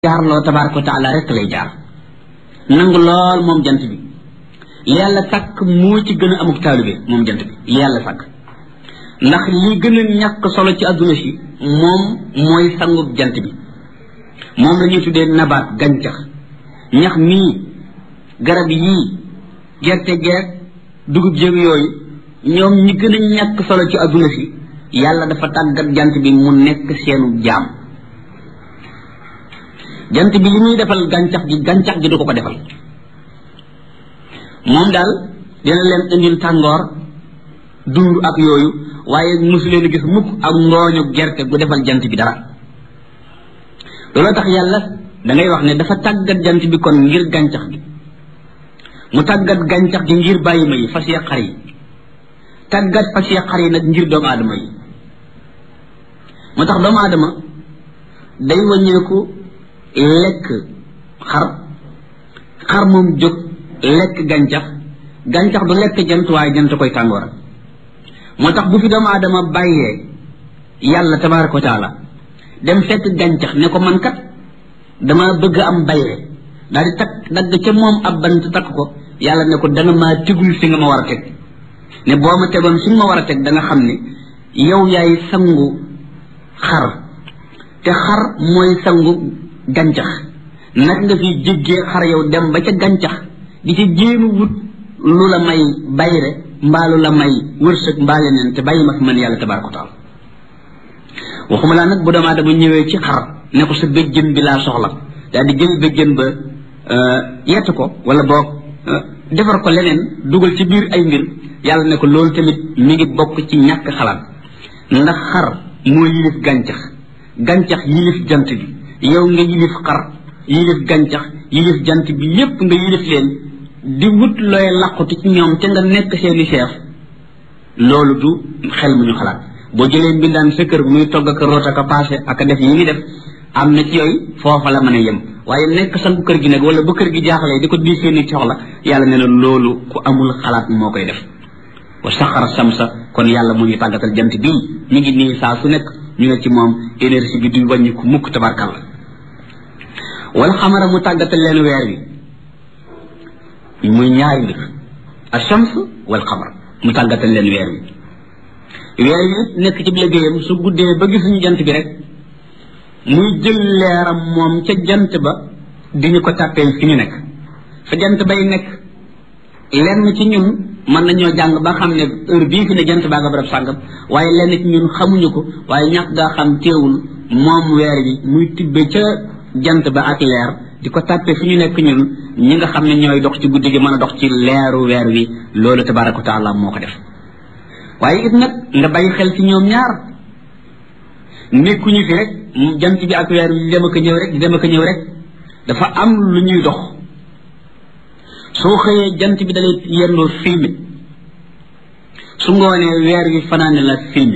jaarloo tabaraka wa taala rek lay jaar nangu lool moom jant bi yàlla sàkk moo ci gën a amuk taalibe moom jant bi yàlla sàkk ndax li gën a ñàkk solo ci adduna si moom mooy sangub jant bi moom la ñuy tuddee nabaat gàncax ñax mii garab yii gerte geeg dugub jéeg yooyu ñoom ñi gën a ñàkk solo ci adduna si yàlla dafa tàggat jant bi mu nekk seenu jaam jant bi li muy defal gàncax gi du ko defal moom daal dina leen indil tàngoor dund ak yooyu waaye mosu leen gis mukk ak ngooñu gerte gu defal jant bi dara looloo tax yàlla da ngay wax ne dafa tàggat jant bi kon ngir gàncax gi mu tàggat gàncax gi ngir bàyyi ma yi fas ya xar yi tàggat fas ya xar yi nag ngir doomu aadama yi moo tax doomu aadama day wàññeeku lekk xar moom jóg lekk gàncax du lekk jant waaye jant koy tàngoor moo tax bu fi doomu aadama bàyyee yàlla tabaraka wa taala dem fekk gàncax ne ko man kat dama bëgg am bayre daal di takk dagg ca moom ab bant takk ko yàlla ne ko danga maa tegul fi nga ma war a teg ne boo ma tegoon fi nga ma war a teg da nga xam ne yow yaay sangu xar te xar mooy sangu gàncax nag nga fi jéggee xar yow dem ba ca gàncax di ci jéem wut lu la may bayre mbaa lu la may wërsëg mbaa leneen te bàyyi ma fi man yàlla tabaraka wa taala waxuma laa nag bu doomu aadama ñëwee ci xar ne ko sa béjjën bi laa soxla daal di jël béjjën ba yett ko wala boog defar ko leneen dugal ci biir ay mbir yàlla ne ko loolu tamit mi ngi bokk ci ñàkk xalaat ndax xar moo yilif gàncax yilif jant bi yow nga yilif xar yilif gàncax yilif jant bi yépp nga yilif leen di wut looy làquti ci ñoom te nga nekk seeni chef loolu du xel mu ñu xalaat boo jëlee mbindaan sa kër muy togg ak root ak a paase ak a def yi muy def am na ci yooyu foofa la mën a yem waaye nekk sangu kër gi nag wala bu kër gi jaaxalee di ko di seeni soxla yàlla ne na loolu ku amul xalaat moo koy def wa saxara samsa kon yàlla mu ngi tàggatal jant bii ñu ngi nii saa su nekk ñu ne ci moom énergie bi du wàññi ku mukk tabarkalla wala xamara mu tàggatal leen weer wi muy ñaari mbir ashams wal xamar mu tàggatal leen weer wi nekk ci liggéeyam su guddee ba gisuñu jant bi rek muy jël leeram moom ca jant ba di ñu ko tàppee fi ñu nekk fa jant bay nekk lenn ci ñun mën nañoo jàng ba xam ne heure bii fi ne jant baa nga barab sàngam waaye lenn ci ñun xamuñu ko waaye ñàkk gaa xam teewul moom weer wi muy tibbe ca jant ba ak leer di ko tàppee fi ñu nekk ñun ñi nga xam ne ñooy dox ci guddi gi mën a dox ci leeru weer wi loolu tabaraka wa taala moo ko def waaye it nag nga bàyyi xel ci ñoom ñaar nekkuñu fi rek jant bi ak weer wi di dem ak a ñëw rek dafa am lu ñuy dox soo xëyee jant bi dalay yendoo filmé su ngoonee weer wi fanaane la filmé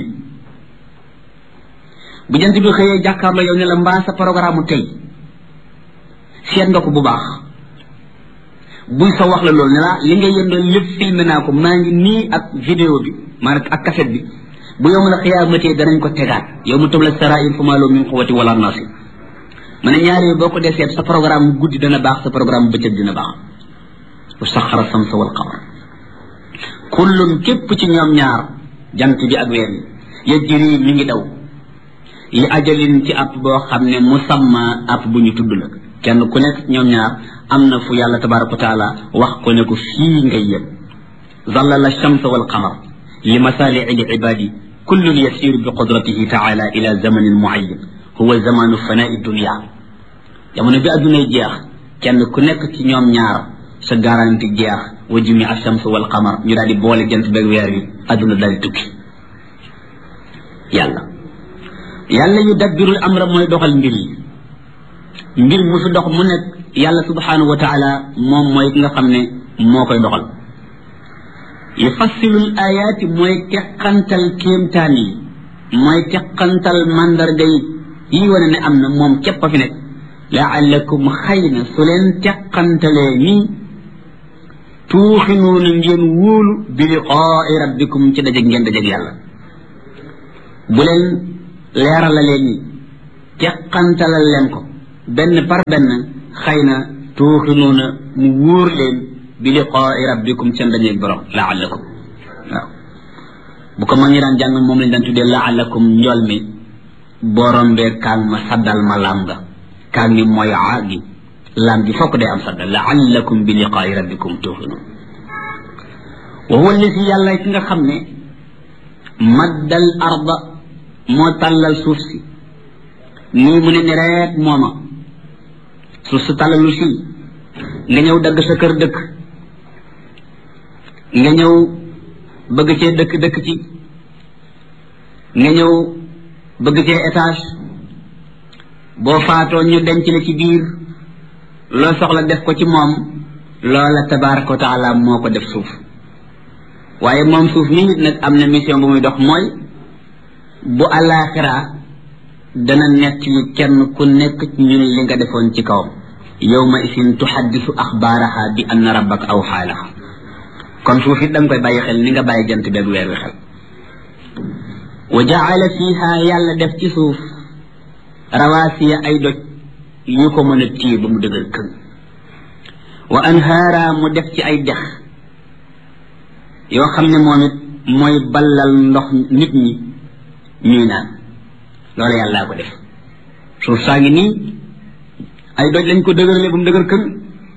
bu jant bi xëyee jàkkaarloo yow ne la mbaa sa programme tey seet nga ko bu baax buy sa wax la loolu ne la li nga yendoo lépp filmé naa ko maa ngi nii ak vidéo bi maanaam ak cassette bi bu yowma la xiyaamatee danañ ko tegaat yow mu tubla sarair fa maa lahu min quwwati wala nasir ma ne ñaari boo ko dee seet sa programme guddi dana baax sa programme bëccëg dina baax wa saxara samsa wal qamar kullun képp ci ñoom ñaar jant bi ak weer yi yajri mi ngi daw li ajalin ci app boo xam ne musamma app bu ñu tudd la kenn ku nekk ñoom ñaar am na fu yàlla tabaraka wa taala wax ko ne ko fii ngay yem zallala shamsa wal qamar li masali'i li ibadi kullun yasiru bi qudratihi taala ila zamanin muayyan huwa zamanu fana'i dunya jamono bi addunay jeex kenn ku nekk ci ñoom ñaar sa garanti jeex wa jumi ashams wal qamar ñu daal di boole jant beeg weer wi adduna daal di tukki yàlla yu dabbirul amra mooy doxal mbir mu fi dox mu nekk yàlla subhanahu wa taala moom mooy ki nga xam ne moo koy doxal yufassilul ayaati mooy teqantal kéemtaan yi mooy teqantal mandarga yi wane ne am na moom képp a fi nekk laallakum xëy na su leen teqantalee nii tuuxinuuna ngeen wóolu bi liqaai rabbikum ci dajeg ngeen dajeg yàlla bu leen leerala leen ni teqantalal leen ko benn par benn xëy na tuuxinuuna mu wóor leen bi liqaai rabbikum seen dajeeg borom laallakum waaw bu ko mag ñi daan jàng moom lañ daan tuddee laallakum njool mi borom bee kaag ma saddal ma laam nga kaag mi mooy aa gi laam gi fokk day am saddal laallakum bi liqaai rabbikum tuuxinuun wa huwa alladi yàlla ki nga xam ne maddal arda moo tàllal suuf si nii mu ne ni reet mooma suuf su tàllalu si nga ñëw dagg sa kër dëkk nga ñëw bëgg cee dëkk ci nga ñëw bëgg cee étage boo faatoo ñu denc la ci biir loo soxla def ko ci moom loola tabaraka wa taala moo ko def suuf waaye moom suuf mi nit nag am na mission bu muy dox mooy bu àllaaxira dana nett li kenn ku nekk ci ñun li nga defoon ci kawam yawma isin tuhaddisu axbaaraha bi anna rabbaka awxaa laha kon suuf it danga koy bàyyi xel ni nga bàyyi jant beeg weer wi xel wa jaala fiha yàlla def ci suuf rawaasiya ay doj yu ko mën a téye ba mu dëgër këng wa anhaara mu def ci ay dex yoo xam ne moom it mooy ballal ndox nit ñi ñuy naan loolu yàllaa ko def suuf saa ngi nii ay doj lañ ko dëgërale ba mu dëgër këng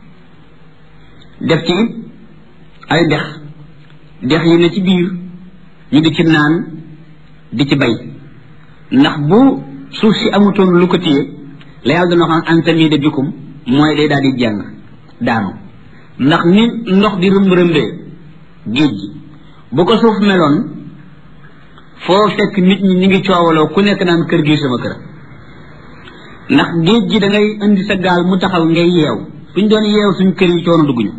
def ci it ay dex yi ne ci biir ñu di ci naan di ci bay ndax bu suuf si amutoon lu ko téye la yàlla dana xam antamide bikum mooy day daal di jàng daanu ndax ni ndox di rëmb-rëmbee géej gi bu ko suuf meloon foo fekk nit ñi ngi coowaloo ku nekk naan kër gi sama kër ndax géej gi da ngay indi sa gaal mu taxaw ngay yeew suñ doon yeew suñ kër yi coono dugguñu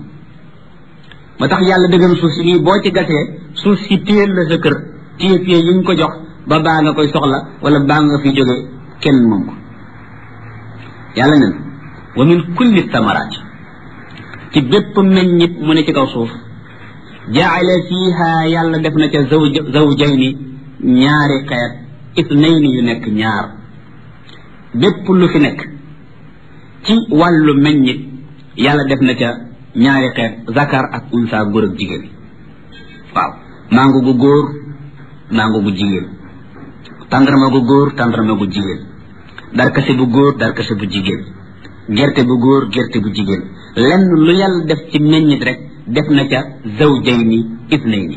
ba tax yàlla dëggan suuf si nii boo ci gasee suuf si téyel la sa kër téye pied yi ñu ko jox ba baa nga koy soxla wala baa nga fi jóge kenn moom ko yàlla nen wa min kulli thamaraat ci bépp meññit mu ne ci kaw suuf jaala fiha yàlla def na ca zawjayni ñaari xeet ithnayni yu nekk ñaar bépp lu fi nekk ci wàllu meññit yàlla def na ca ñaari xeet zakar ak unsa góor ak jigéen waaw mango gu góor mango gu jigéen tàndarma gu góor tàndarma gu jigéen darkase bu góor darkase bu jigéen gerte bu góor gerte bu jigéen lenn lu yàlla def ci meññit rek def na ca zawjayni ithnayni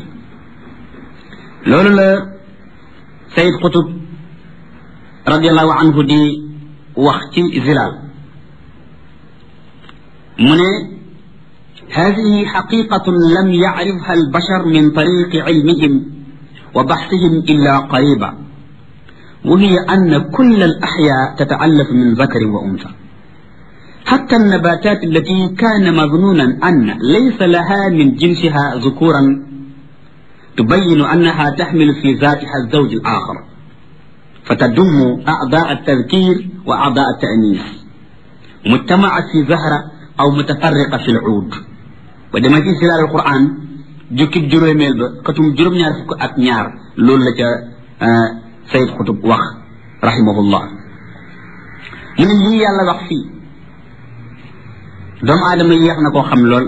loolu la Sayyid Qutb radiallahu anhu di wax ci Zilaal mu ne هذه حقيقة لم يعرفها البشر من طريق علمهم وبحثهم إلا قريبا وهي أن كل الأحياء تتألف من ذكر وأنثى حتى النباتات التي كان مظنونا أن ليس لها من جنسها ذكورا تبين أنها تحمل في ذاتها الزوج الآخر فتضم أعضاء التذكير وأعضاء التأنيث مجتمعة في زهرة أو متفرقة في العود ودما في سلال القرآن جوكيب جروميل با كتوم جروم ñaar fukk ak ñaar loolu la ca Sayyid Qutb wax rahimahullah mu ne lii yàlla wax fii doomu aadama yéex na koo xam lool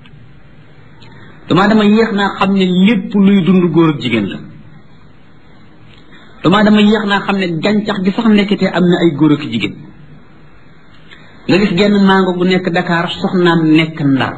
doomu aadama yéex naa xam ne lépp luy dund góor ak jigéen la doomu aadama yéex naa xam ne gàncax gi sax nekkite am na ay góor ak jigéen nga gis genn mango gu nekk Dakar soxnaam nekk Ndar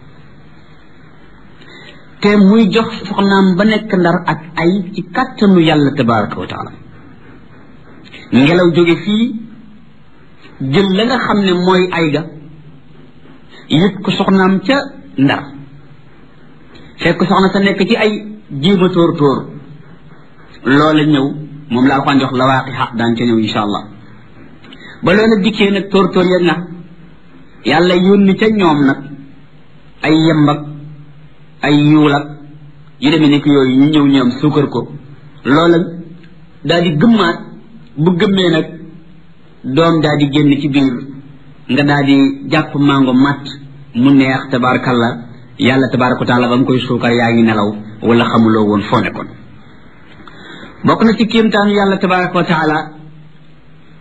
te muy jox soxnaam ba nekk Ndar ak ay ci kàttanu yàlla tabaraka wa taala ngelaw jóge fii jël la nga xam ne mooy ay ga yët ko soxnaam ca Ndar fekk soxna sa nekk ci ay jéema tóor tóor loola ñëw moom la alxuraan jox la waaqi xaq daan ca ñëw insha allah ba loola dikkee nag tóor tóor ya nag yàlla yónni ca ñoom nag ay yembak ay yuulak yu demee nekk yooyu ñu ñëw ñoom suukar ko loola daal di gëmmaat bu gëmmee nag doom daal di génn ci biir nga daal di jàpp mango matt mu neex tabarakallah yàlla tabaraka wa taala ba mu koy suukar yaa ngi nelaw wala xamuloo woon foo nekkoon bokk na ci kéemtaanu yàlla tabaraka wa taala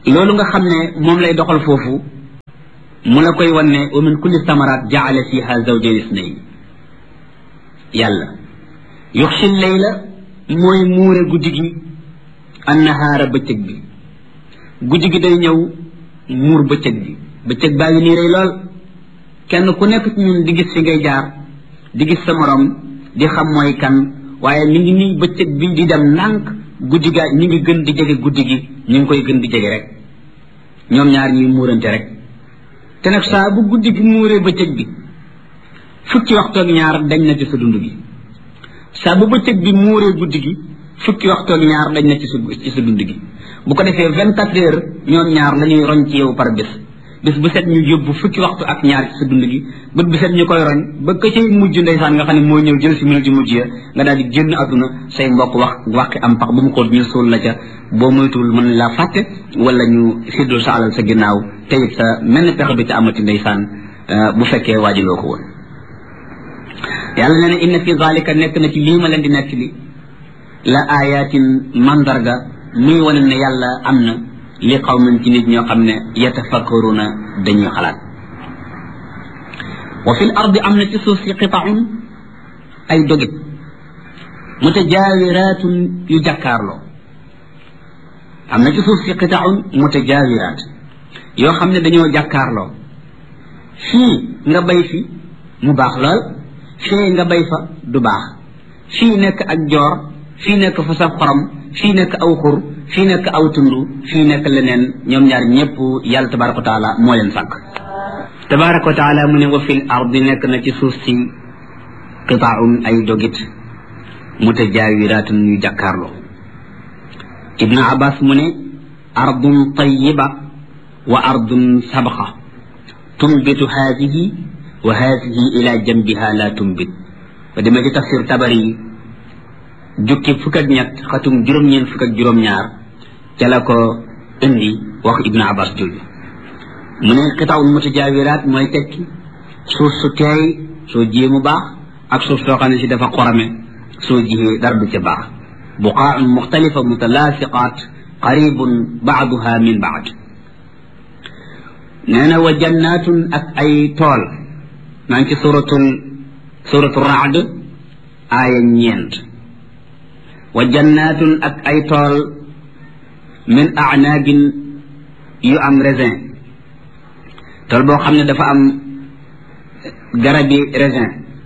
loolu nga xam ne moom lay doxal foofu mu la koy wan ne wa min kulli samaraat jaala fiha zawjayn isnayn yàlla yuxshi layla mooy muure guddi gi annahaara bëccëg bi guddi gi day ñëw muur bëccëg bi bëccëg baa ngi nii rey lool kenn ku nekk ci ñun di gis fi ngay jaar di gis sa morom di xam mooy kan waaye mi ngi nii bëccëg bi di dem ndànk guddi ga ñi ngi gën di jege guddi gi ñu ngi koy gën di jege rek ñoom ñaar ñuy muurante rek te nag saa bu guddi gi muuree bëccëg bi fukki waxtu ak ñaar dañ na ci sa dund gi saa bu bëccëg bi muuree guddi gi fukki waxtu ak ñaar dañ na ci sa dund gi bu ko defee 24 heures ñoom ñaar la ñuy roñ ci yow par bés bu set ñu yóbbu fukki waxtu ak ñaar ci sa dund gi bët bu set ñu koy roñ ba ka cay mujj ndeysaan nga xam ne moo ñëw jël si minute yu mujj ya nga daal di génn àdduna say mbokk waxi am pax ba mu xóot ñu suul la ca boo moytuwul mën laa fàtte wala ñu séddoo sa alal sa ginnaaw te it sa menn pexe bi ca amati ndeysaan bu fekkee waajuloo ko woon yàlla nee na inna fi zalika nekk na ci lii ma leen di nekk li la ayatin mandarga muy wane ne yàlla am na li qawmin ci nit ñoo xam ne yatafakkaruna dañuy xalaat wa fil ardi am na ci suuf si qita'un ay dogit mutajaawiratun yu jàkkaarloo am na ci suuf si qita'un mutajaawirat yoo xam ne dañoo jàkkaarloo fii nga bay fi mu baax lool fii nga bay fa du baax fii nekk ak joor fii nekk fa sa xorom fii nekk aw xur fii nekk aw tund fii nekk leneen ñoom ñaar ñëpp yàlla tabaraka wa taala moo leen sànq tabaraka wa taala mu ne wa fil ardi nekk na ci suuf si qita'un ay dogit mutajaawiratun yu jàkkaarloo ibnu abbas mu ne ardun tayyiba wa ardun sabxa tumbitu haadihi wa haadihi ila jambiha la tumbit ba demee ci tafsir tabari jukki fukk ak ñett xatum juróom-ñeent fukk ak juróom-ñaar ca la ko indi wax ibnu abbas jooju mu ne qita'un mutajaawirat mooy tekki suuf su teey soo jiyee mu baax ak suuf soo xam ne si dafa xorame soo jiyee dara du ca baax buqaa'un muxtalifa mutalaasiqaat qaribun ba'duha min ba'd nee na wa jannaatun ak ay tool maa ngi ci suratu Ra'd aaya 9 wa jannaatun ak ay tool min a'naabin yu am raisin tool boo xam ne dafa am garabi raisin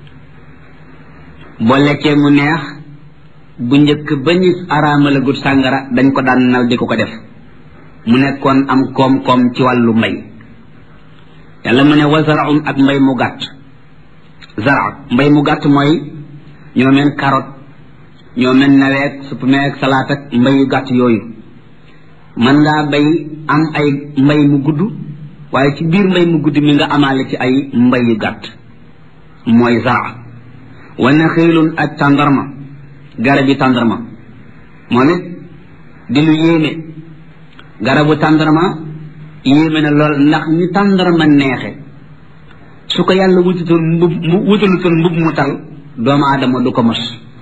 boo lekkee mu neex bu njëkk ba ñu araamala gut sàngara dañ ko daan nal di ko def mu nekkoon am koom-koom ci wàllu mbay yàlla mu ne wa zar'un ak mbay mu gàtt zara mbay mu gàtt mooy ñoo meen carotte ñoo mel naweek supame ak salaat ak mbay yu gàtt yooyu mën ngaa bay am ay mbay mu gudd waaye ci biir mbay mu gudd mi nga amaale ci ay mbay yu gàtt mooy zara wa naxiilun ak tàndarma garabi tàndarma moom it di lu yéeme garabu tàndarma yéeme na lool ndax ni tàndarma neexe su ko yàlla wutalutoon mbub mu tal doomu aadama du ko mos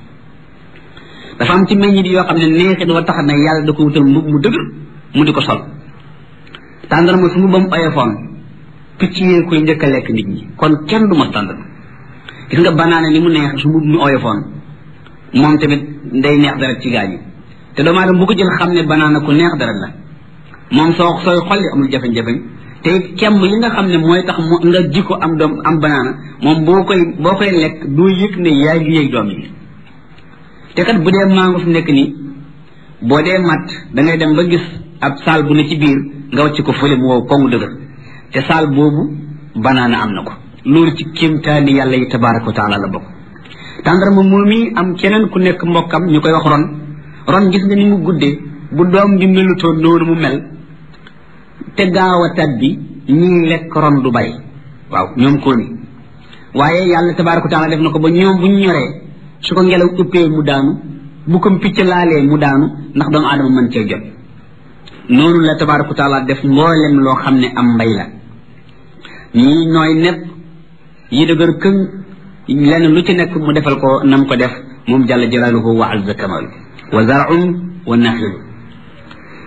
dafa am ci meññit yoo xam ne neexit wa tax na yàlla da ko wutal mbub mu dëgër mu di ko sol tàndarma su mu bam oyofoon picc yee koy njëkk a lekk nit ñi kon kenn du mos tàndarma gis nga banaana ni mu neex su mbub mu oyofoon moom tamit day neex dara ci gaañi te doomu aadama bu ko jël xam ne banaana ku neex dara la moom sooy xolli amul jafe-jafe te kemm li nga xam ne mooy tax nga ji ko am banaana moom boo koy lekk doo yëg ne yaa ngi yëg doom yi te kat bu dee mango fi nekk nii boo dee mat da ngay dem ba gis ab saal bu ne ci biir nga wàcc ko fële mu wow kongu dëgër te saal boobu banaana am na ko loolu ci kéemtaani yàlla yi tabaraka wa taala la bokk tàndarma moom yi am keneen ku nekk mbokkam ñu koy wax ron gis nga ni mu guddee bu doom bi melutoon noonu mu mel te gaaw a tat bi ñii lekk ron du bari waaw ñoom ko ni waaye yàlla tabaraka wa taala def na ko ba ñoom bu ñu ñoree su ko ngelaw uppee mu daanu bu ko picc laalee mu daanu ndax doomu aadama mën cee jot noonu la tabaraka wa taala def mboolem loo xam ne am mbay la ñii nooy nepp yi dëgër këng lenn lu ci nekk mu defal ko nam ko def moom jalla jalaaluhu wa azza kamalu wa zar'un wa naxil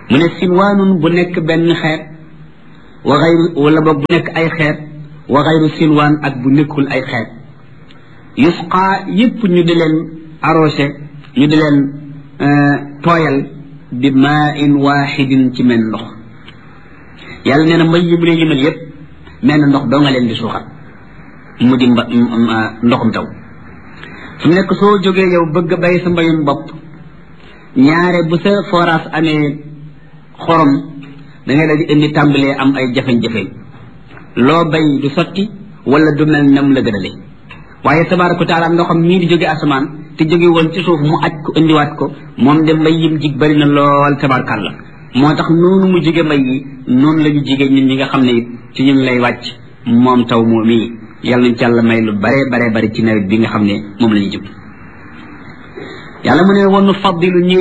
mu ne silwaanun bu nekk benn xeet wa xayru wala boog bu nekk ay xeet wa xayru silwaan ak bu nekkul ay xeet yusqa yépp ñu di leen arrosé ñu di leen tooyal bi maa in waaxidin ci men ndox yàlla nee na mbay yi mu lay limal yépp mel na ndox doo nga leen di suuxat mu di ndoxum taw su nekk soo jógee yow bëgg a bay sa mbayum bopp ñaare bu sa forage amee xorom da ngay daal di indi tàmbalee am ay jafe-jafe loo bay du sotti wala du mel nam la gënale waaye tabaaraka taala ndoxam mii di jóge asamaan te jóge woon ci suuf mu aj ko indiwaat ko moom de mbay yim jig bari na lool tabaarkalla moo tax noonu mu jige mbay yi noonu la ñu jige ñun ñi nga xam ne it ci ñun lay wàcc moom taw moom yi yàlla nañ ci yàlla may lu bare bari ci nawet bi nga xam ne moom la ñu jub yàlla mu ne wonu faddilu ñuy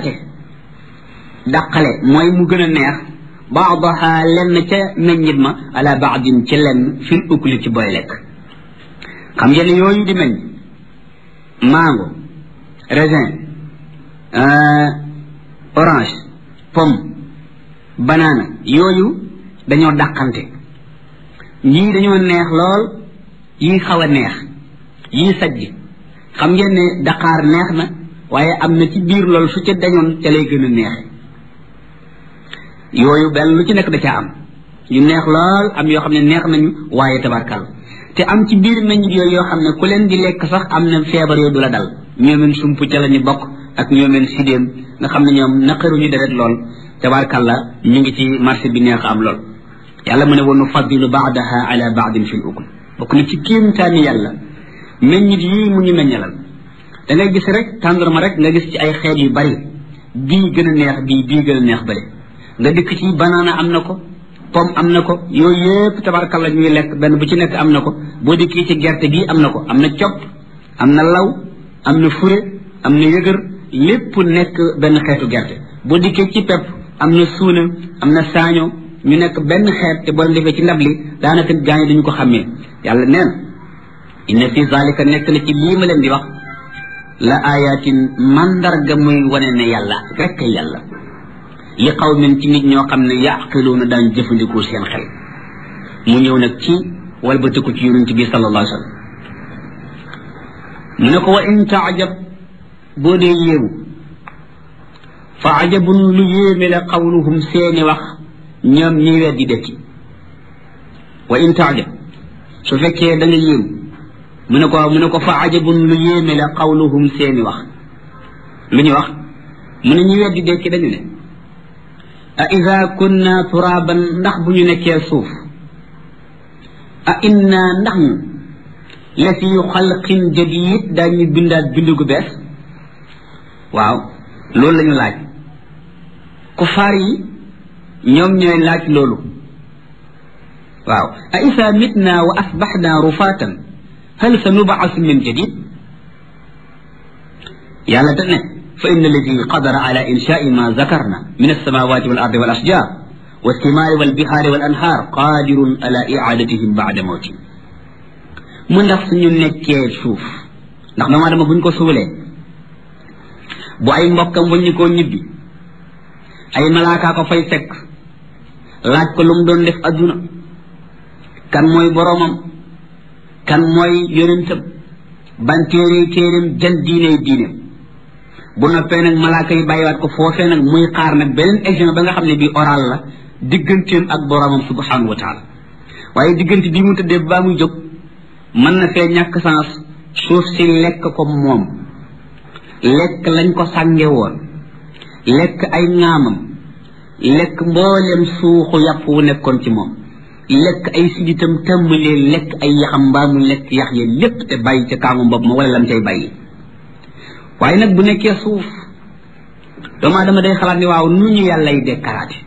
dàqale mooy mu gën a neex baadaha lenn ca meññit ma ala baadin ci lenn fil ukli ci booy lekk xam ngeen yooyu di meññ mango raisin orange pomme banana yooyu dañoo dàqante ñii dañoo neex lool yii xaw a neex yii sajj xam ngeen ne daqaar neex na waaye am na ci biir loolu su ca dañoon ca lay gën a neexe yooyu benn lu ci nekk da caa am yu neex lool am yoo xam ne neex nañu waaye tabarkal te am ci biir meññit yooyu yoo xam ne ku leen di lekk sax am na feebar yooyu du la dal ñoomeen sump ca la ñu bokk ak ñoomeen sidéem nga xam ne ñoom naqaruñu deret lool tabarkal la ñu ngi ci marché bi neex am lool yàlla mu ne wa nufaddilu baadaha ala baadin fil ukul bokk na ci kéemtaani yàlla meññit yii mu ñu meññalal da ngay gis rek tàndarma rek nga gis ci ay xeet yu bari bii gën a neex bii gën a neex bële nga dikk ci banaana am na ko pomme am na ko yooyu yëpp tabarkalla ñuy lekk benn bu ci nekk am na ko boo dikkee ci gerte gi am na ko am na copp am na law am na fure am na yëgër lépp nekk benn xeetu gerte boo dikkee ci pepp am na suuna am na saaño ñu nekk benn xeet te boo leen defee ci ndab li daanaka gaañ duñu ko xàmmee yàlla nee na inna fi zalika nekk na ci lii ma leen di wax la ayatin mandarga muy wane ne yàlla rekk yàlla li qawmin ci nit ñoo xam ne yaqiluuna daan jëfandikoo seen xel mu ñëw nag ci walbatiku ci yonent bi sallallahu alayhi wa sallam mu ne ko wa in taajab boo dee yéemu fa ajabun lu yéeme la qawluhum seeni wax ñoom ñi weddi dekki wa in taajab su fekkee da nga yéemu mu ne ko fa ajabun lu yéeme la qawluhum seeni wax lu ñu wax mu ne ñi weddi dekki dañu ne a ida kunna turaban ndax bu ñu nekkee suuf a inna ndax ñu la fi xalqin jadid daañu bindaat bindu gu bees waaw loolu la ñu laaj kufaar yi ñoom ñooy laaj loolu waaw a isa mitna wa asbaxna rufatan hal sa nubaasu min jadid yàlla te ne fa inna alladi qadara ala inshaai ma zakarna min alsamawati wal ardi wal ashjar والثمار والبحار والأنهار قادر على إعادتهم بعد موتهم mu ndax suñu nekkee suuf ndax dama dama buñ ko suulee bu ay mbokkam buñ ñu koo ñibbi ay malaaka ko fay fekk laaj ko lu mu doon def adduna kan mooy boromam kan mooy yonentam ban téeréem jan diineem bu noppee nag malaaka yi bàyyiwaat ko foofee nag muy xaar nag beneen examen ba nga xam ne bii oral la digganteem ak boromam subhanahu wa taala waaye diggante bii mu tëddee ba muy jóg mën na fee ñàkk sens suuf si lekk ko moom lekk lañ ko sànge woon lekk ay ŋaamam lekk mboolem suuxu yàpp wu nekkoon ci moom lekk ay siditam tàmbalee lekk ay yaxam mbaa mu lekk yax yi lépp te bàyyi ca kaamu bopp ma wala lam cay bàyyi waaye nag bu nekkee suuf doomu aadama day xalaat ni waaw nu ñu yàllay dekkalaate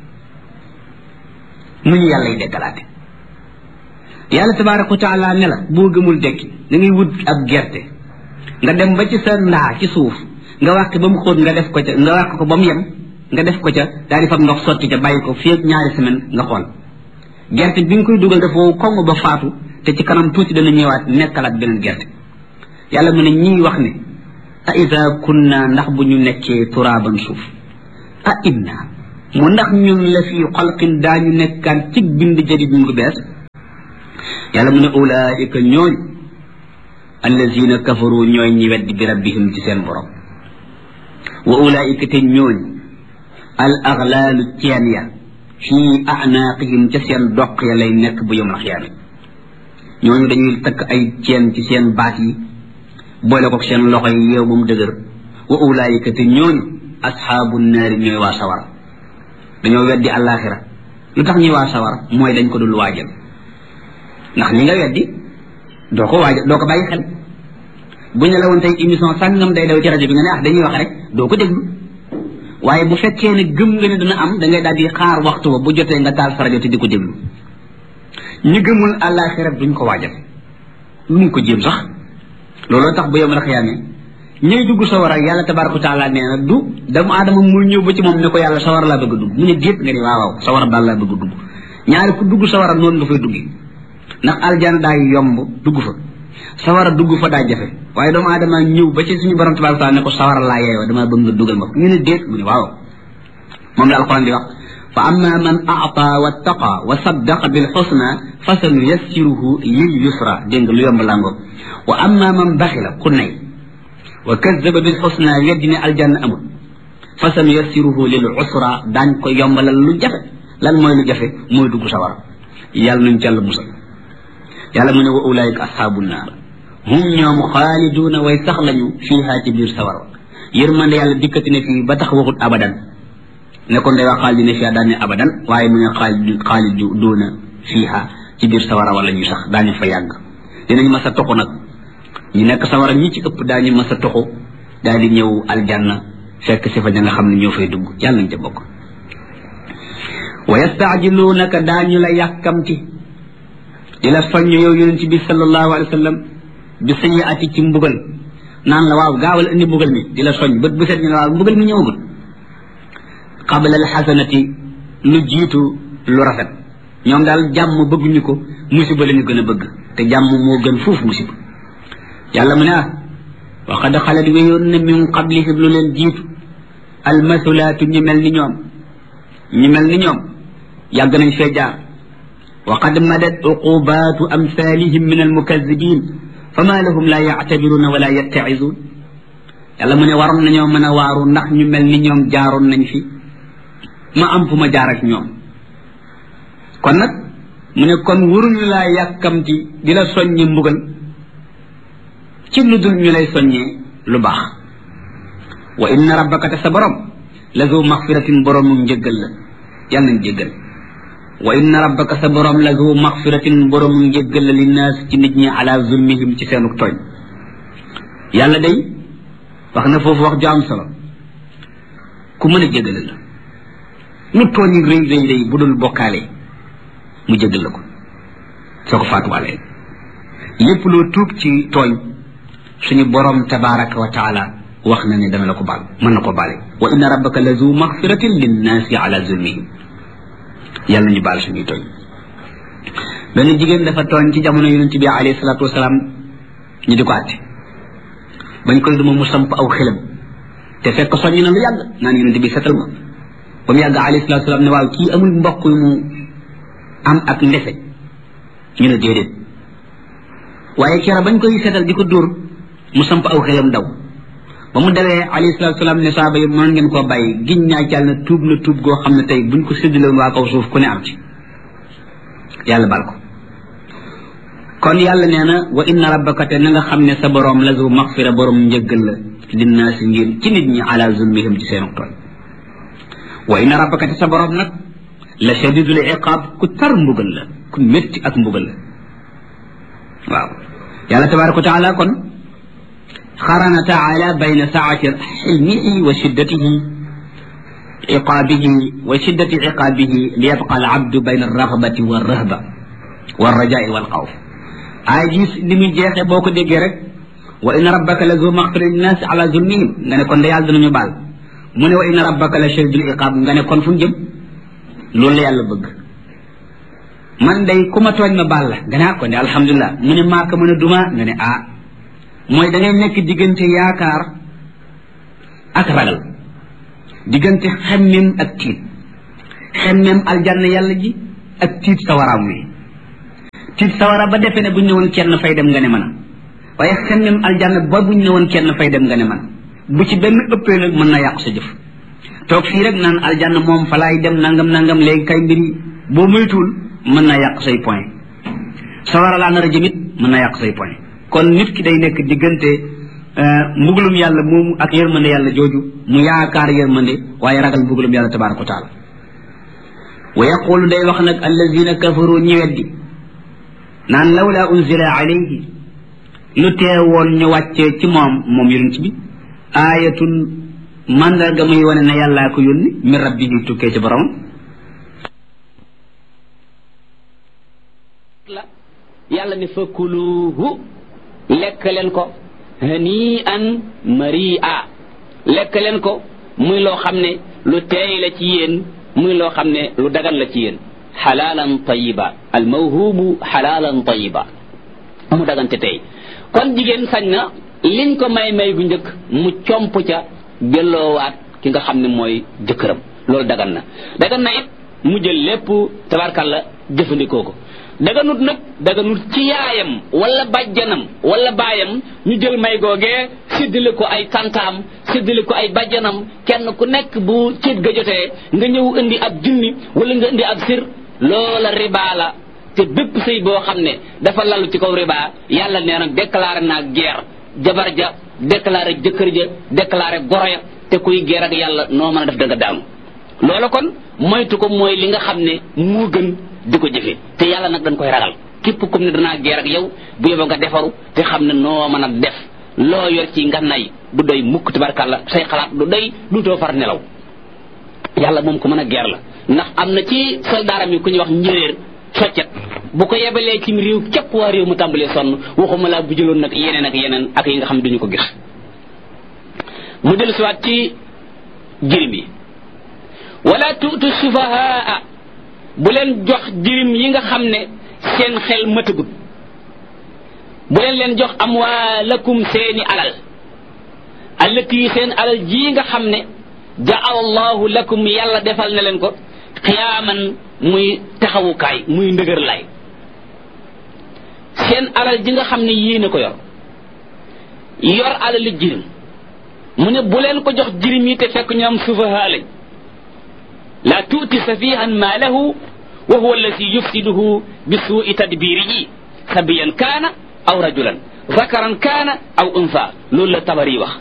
yàlla tabaaraka wa taala ne la boo gëmul dekki da ngay wut ab gerte nga dem ba ci sa ndaa ci suuf nga wàq ba mu xóot nga def ko ca nga wàq ko ba mu yem nga def ko ca daal di fab ndox sotti ca bàyyi ko fii ak ñaari semaine nga xool gerte bi nga koy dugal dafa wow koŋ ba faatu te ci kanam tuuti dana ñëwaat nekkalaat beneen gerte yàlla mu ne ñii wax ne a ida kunna ndax bu ñu nekkee turaaban suuf a inna mu ndax ñun la fi xalqin daañu nekkaan ci bind jadid mu bees yàlla mu ne ulaika ñooñ allazina kafaru ñooy ñi weddi bi rabbihim ci seen borom wa ulaika te ñooñ al aghlaalu ceen ya fii a'naaqihim ca seen doq ya lay nekk bu yawmal xiyaama ñooñu dañuy takk ay ceen ci seen baat yi boole ko seen loxo yi yeew ba mu dëgër wa ulaika te ñooñu ashaabu naari ñooy waa sawara dañoo weddi àllaaxira lu tax ñuy waa sawara mooy dañ ko dul waajal ndax li nga weddi doo ko waajal doo ko bàyyi xel bu ñu la woon tey émission sàngam day daw ci rajo bi nga ne ah dañuy wax rek doo ko déglu waaye bu fekkee ne gëm nga ne dina am da ngay daal di xaar waxtu ba bu jotee nga taal sa rajo te di ko déglu ñi gëmul àllaaxira duñ ko waajal luñ ko jéem sax looloo tax bu yawmal xiyaama ñëy dugg sawara yàlla tabaaraka wa taala nee na du doomu aadama muy ñëw ba ci moom ne ko yàlla sawara laa bëgg a dugg mu ne déet nga ni waaw sawara daal laa bëgg a dugg ñaari ku dugg sawara noonu nga fay duggi ndax aljana daa yomb dugg fa sawara dugg fa daa jafe waaye doomu aadama ñëw ba ci suñu borom tabaaraka wa taala ne ko sawara laa yeeyoo dama bëgg nga dugal ma ñu ne déet mu ne waaw moom la alquran di wax fa amma man a'ta wattaqa wa saddaqa bil husna fa sanuyassiruhu lil yusra dégg nga lu yomb làngoo wa amma man baxila ku nay wa kazzaba bil husna weddi ne aljanna amul fa sanuyassiruhu lil usra daañ ko yombalal lu jafe lan mooy lu jafe mooy dugg sawara yàlla nuñ jàll musal yàlla mu ne wa ulaika ashaabun naar hum ñoom xaaliduuna way sax lañu fiihaa ci biir sawara yërmande yàlla dikkati ne fii ba tax waxut abadan ne kon day wax xaalidina fiihaa daan ne abadan waaye mu ne xaaliduuna fiihaa ci biir sawara wala ñu sax daañu fa yàgg dinañ mas a toxu nag ñu nekk sawara ñi ci ëpp daañu mas a toxu daal di ñëw aljanna fekk si fa ña nga xam ne ñoo fay dugg yàlla nañ ca bokk wa yastaajiluunaka daañu la yàkkamti di la soññ yow yonent bi sallallahu alayhi wa sallam bi sayyi'ati ci mbugal naan la waaw gaawal indi mbugal mi di la soññ bët bu set ñu la waaw mbugal mi ñëwagul qabla al xasanati lu jiitu lu rafet ñoom daal jàmm bëgguñu ko musiba la ñu gën a bëgg te jàmm moo gën fuuf musiba yàlla mu ne wa qad xalat wéyoon na min qablihim lu leen jiitu almasulaatu ñu mel ni ñoom yàgg nañ fee jaar wa qad madat uqubaatu amsalihim min almukazibin fama lahum la yactabiruna wala yattacizuun yàlla mu ne waroon nañoo mën a waaru ndax ñu mel ni ñoom jaaroon nañ fi ma am fu ma jaar ak ñoom kon nag mu ne kon waruñu laa yàkkamti di la soññi mbugal ci lu dul ñu lay soññee lu baax wa inna rabbaka te sa borom la zu maxfiratin boroomu njëggal la yàlla nañ jéggal wa inna rabbaka sa borom la zu maxfiratin boroomu njëggal la linnaas ci nit ñi ala zulmihim ci seenu tooñ yàlla day wax na foofu wax ju am solo ku mën a jéggale la nu tooñ rëy rëy rëy bu dul bokkaale mu jéggal la ko soo ko faatuwaalee lépp loo tuub ci tooñ suñu borom tabaraka wa taala wax na ne dana la ko baal mën na ko baale wa inna rabbaka la zu maxfiratin linnaasi ala zulmihim yàlla ñu baal suñuy tooñ benn jigéen dafa tooñ ci jamono yonent bi alayhi salaatu wasalaam ñu di ko àtte bañ koy duma mu samp aw xelam te fekk soññ na lu yàgg naan yonent bi setal ma ba mu yàgg alayhi salaatu wasalaam ne waaw kii amul mbokk mu am ak ndese ñu ne déedéet waaye kera bañ koy setal di ko dóor mu samp aw xelam daw ba mu dawee alayhi salaatu salaam ne saaba yi mën ngeen koo bàyyi giñ naa jàll na tuub goo xam ne tey buñ ko séddaloon waa kaw suuf ku ne am ci yàlla bal ko kon yàlla nee na wa inna rabbaka te na nga xam ne sa borom la zu maxfira borom njëggal la linnaasi ngir ci nit ñi ala zulmihim ci seen tooñ wa inna rabbaka te sa borom nag la shadidul iqaab ku tar mbugal la ku métti ak mbugal la waaw yàlla tabaraka wa taala kon xarana taala bayna saati xilmihi wa shiddatihi iqaabihi wa shiddati iqaabihi li yabqa al abdu bayna alraxbati wa rahba wa rajai wal xawf ay gis li muy jeexe boo ko déggee rek wa inna rabbaka la zu maxfira linnaasi ala zulmihim nga ne kon da yàlla dinañu baal mu ne wa inna rabbaka la shadidul iqaab nga ne kon fu mu jëm loolu la yàlla bëgg man day ku ma tooñ ma baal la nga ne ah kon de alhamdulilah mu ne maaka mën a duma nga ne ah mooy da ngay nekk diggante yaakaar ak ragal diggante xemmem ak tiit xemmeem aljanna yàlla ji ak tiit sawaraam wi tiit sawara ba defee ne buñ ne woon kenn fay dem nga ne mën a waaye xemmeem aljanna ba buñ ne woon kenn fay dem nga ne mën bu ci benn ëppee nag mën na yàqu sa jëf toog fii rek naan aljanna moom fa laay dem nangam léegi kay mbiri boo moytuwul mën na yàq say point sawara laa nar a jëmit mën na yàq say point kon nit ki day nekk diggante mbugalum yàlla moomu ak yërmande yàlla jooju mu yaakaar yërmande waaye ragal mbugalum yàlla tabaraka wa taala wa yaqulu day wax nag allazina kafaru ñi weddi naan lawla unzila alayhi lu teewoon ñu wàccee ci moom yonent bi aayatun mandarga muy wane ne yàllaa ko yónni min rabbihi tukkee ci borom la yàlla ne fakuluhu lekk leen ko hani'an mari'a lekk leen ko muy loo xam ne lu teey la ci yéen muy loo xam ne lu dagan la ci yéen xalaalan tayiba al mawhubu xalaalan tayiba mu dagante tey kon jigéen sañ na liñ ko may gu njëkk mu comp ca jëlloowaat ki nga xam ne mooy jëkkëram loolu dagan na it mu jël lépp tabarkalla jëfandikoo ko daganut ci yaayam wala bàjjanam wala baayam ñu jël may googee séddale ko ay tantaam séddale ko ay bàjjanam kenn ku nekk bu céet ga jotee nga ñëw indi ab junni wala nga indi ab sir loola riba la te bépp sëy boo xam ne dafa lalu ci kaw riba yàlla nee na déclaré naa guerre jabar ja déclaré jëkkër ja déclaré goro ya te kuy guerre ak yàlla noo mën a def da nga daanu loola kon moytu ko mooy li nga xam ne moo gën di ko jëfe te yàlla nag dañ koy ragal képp comme ne danaa guerre ak yow bu yóbba nga defaru te xam ne noo mën a def loo yor ci nga nay du doy mukk tabarkàlla say xalaat du doy du too far nelaw yàlla moom ko mën a guerre la ndax am na ci soldaaram yi ku ñuy wax njéeréer soccet bu ko yebalee ci réew képp waa réew mu tàmbalee sonn waxuma laa bu jëloon nag yeneen ak yi nga xam ne duñu ko gis mu dellu siwaat ci jirim yi wala tuutu sufahaa bu leen jox jirim yi nga xam ne seen xel matagut bu leen jox amwaalakum seeni alal allati seen alal ji nga xam ne ja'alallahu lakum yàlla defal na leen ko xiyaaman muy taxawukaay muy ndëgër lay seen alal ji nga xam ne yéen a ko yor alali jirim mu ne bu leen ko jox jirim yi te fekk ñu am sufahaa lañ la tuuti safihan maalahu wa huwa allati yufsiduhu bi suui tadbirihi sabiyan kaana aw rajulan zakaran kaana aw unsa loolu la Tabari wax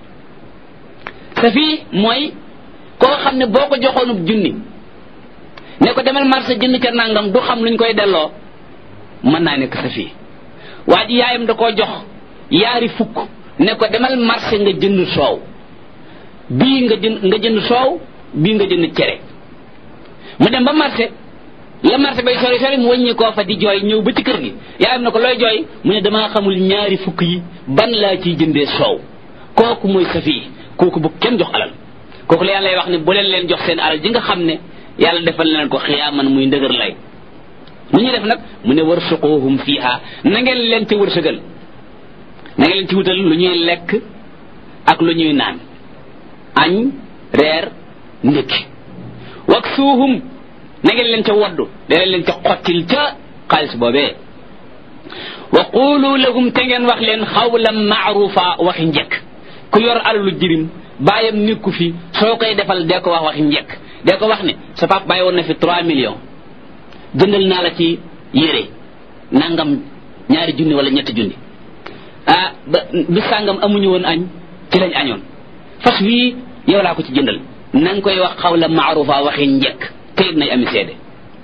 safi mooy koo xam ne boo ko joxoonub junni ne ko demal marché jënd ca nangam du xam luñ koy delloo mën naa nekk safi waa ji yaayam da koo jox yaari fukk ne ko demal marché nga jënd soow bii nga jënd soow bii nga jënd cere mu dem ba marché la marché bay sori mu wàññi koo fa di jooy ñëw ba ci kër gi yaayam na ko looy jooy mu ne damaa xamul ñaari fukk yi ban laa ciy jëndee soow kooku mooy safi kooku bu kenn jox alal kooku la yàlla lay wax ne bu leen jox seen alal ji nga xam ne yàlla defal leen ko xiyaaman muy ndëgër lay lu ñuy def nag mu ne warsuquhum fiha na ngeen leen ci wërsëgal na ngeen leen ci wutal lu ñuy lekk ak lu ñuy naan añ reer ndékki waksuuhum na ngeen leen ca woddu dana leen ca xottil ca xaalis boobee wa qulu lahum te ngeen wax leen xawlan maarufa waxi njëkk ku yor alalu jirim bàyyam nekku fi soo koy defal dee ko wax waxi njëkk dee ko wax ne sa pap bàyyi woon na fi 3 millions jëndal naa la ci yére nangam 2 junni wala 3 junni bi sàngam amuñu woon añ ci lañ añoon fas wii yow laa ko ci jëndal na nga koy wax xawla maarufa waxi njëkk kayit nay ami seede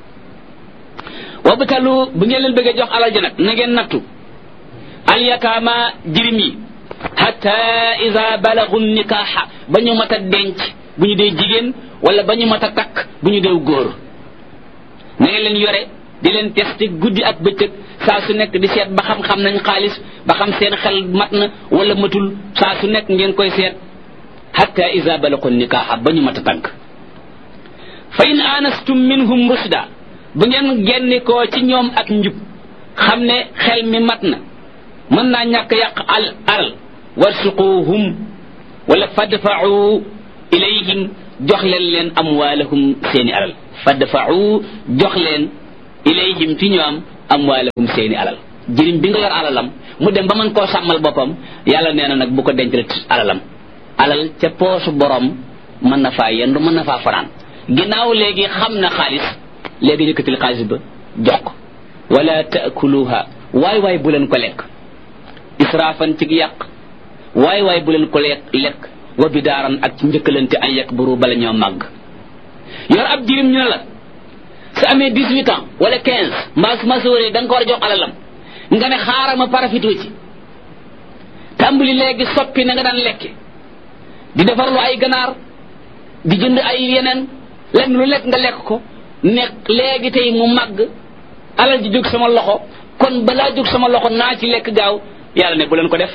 wabtalu bu ngeen leen bëggee jox alal ja nag na ngeen nattu alyataama jirim yi hatta ida balagu nikaaxa ba ñu mat a denc bu ñu dee jigéen wala ba ñu mat a takk bu ñu dee góor na ngeen leen yore di leen testé guddi ak bëccëg saa su nekk di seet ba xam nañ xaalis ba xam seen xel mat na wala matul saa su nekk ngeen koy seet hatta ida balagu nikaaxa ba ñu mat a tànk fa in anastum minhum rusda bu ngeen gennikoo ci ñoom ak njub xam ne xel mi mat na mën naa ñàkk yàq alal warsuquhum wala fadfa'u ilayhim jox leen amwaalahum seeni alal fadfa'u jox leen ilayhim ci ñoom amwaalahum seeni alal jirim bi nga yor alalam mu dem ba mën koo sàmmal boppam yàlla nee na nag bu ko dencal alalam alal ca poosu borom mën na faa yendu mën na faa fanaan ginnaaw léegi xam na xaalis léegi yëkkatil xaalis ba jox ko wala taakuluha waay bu leen ko lekk israafan ci yàq waay bu leen ko lekk wa bidaaran ak ci njëkkalante ay yakburu bala ñoo màgg yor ab jirim ñu ne la su amee 18 ans wala 15 mbaa su ma sóoree da nga ko war a jox alalam nga ne xaaral ma parafito ci tàmbali léegi soppi na nga daan lekke di defarlu ay ganaar di jënd ay yeneen lenn lu lekk nga lekk ko nekk léegi tey mu màgg alal ji jóg sama loxo kon balaa jóg sama loxo naa ci lekk gaaw yàlla ne bu leen ko def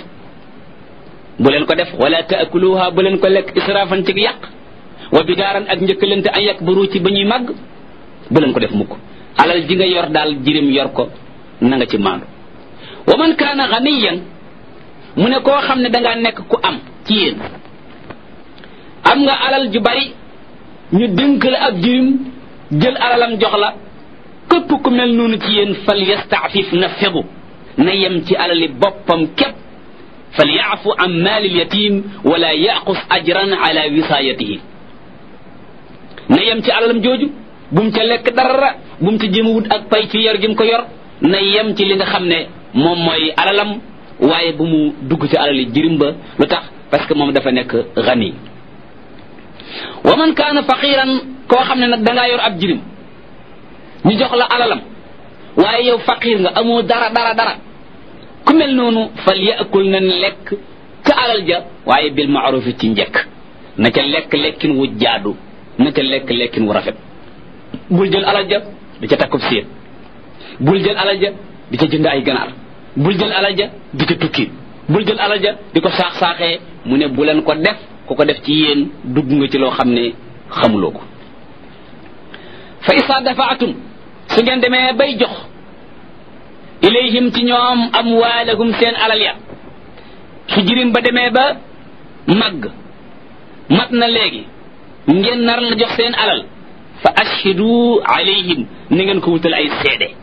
wala taakuluha bu leen ko lekk israafan ci yàq wa bidaaran ak njëkkalante ay yakburu ci ba ñuy màgg bu leen ko def mukk alal ji nga yor daal jirim yor ko na nga ci maandu wa man kaana ganiyan mu ne koo xam ne dangaa nekk ku am ci yéen am nga alal ju bari ñu dénk la ab jirim jël alalam jox la képp ku mel noonu ci yéen fal yastaafif na fegu na yem ci alali boppam képp fal yaafu an maalil yatim wala yaqus ajran ala wisaayatihi na yem ci alalam jooju bu mu ca lekk dara bu mu ca jéem a wut ak pay ci yor gi mu ko yor na yem ci li nga xam ne moom mooy alalam waaye bu mu dugg ci alali jirim ba lu tax parce que moom dafa nekk gani wa man kaana faqiran koo xam ne nag dangaa yor ab jirim ñu jox la alalam waaye yow faqir nga amoo dara ku mel noonu fal yaakul na lekk ca alal ja waaye bil maarufi ci njëkk na ca lekk lekkin wu jaadu na ca lekk lekkin wu rafet bul jël alal ja di ca takkub séet bul jël alal ja di ca jënd ay ganaar bul jël alal ja di ca tukki bul jël alal ja di ko saax-saaxee mu ne bu leen ko def ku ko def ci yéen dugg nga ci loo xam ne xamuloo ko fa isa dafaatum su ngeen demee bay jox ilayhim ci ñoom amwaalahum seen alal ya su jirim ba demee ba màgg mat na léegi ngeen nar la jox seen alal fa ashhidu alayhim na ngeen ko wutal ay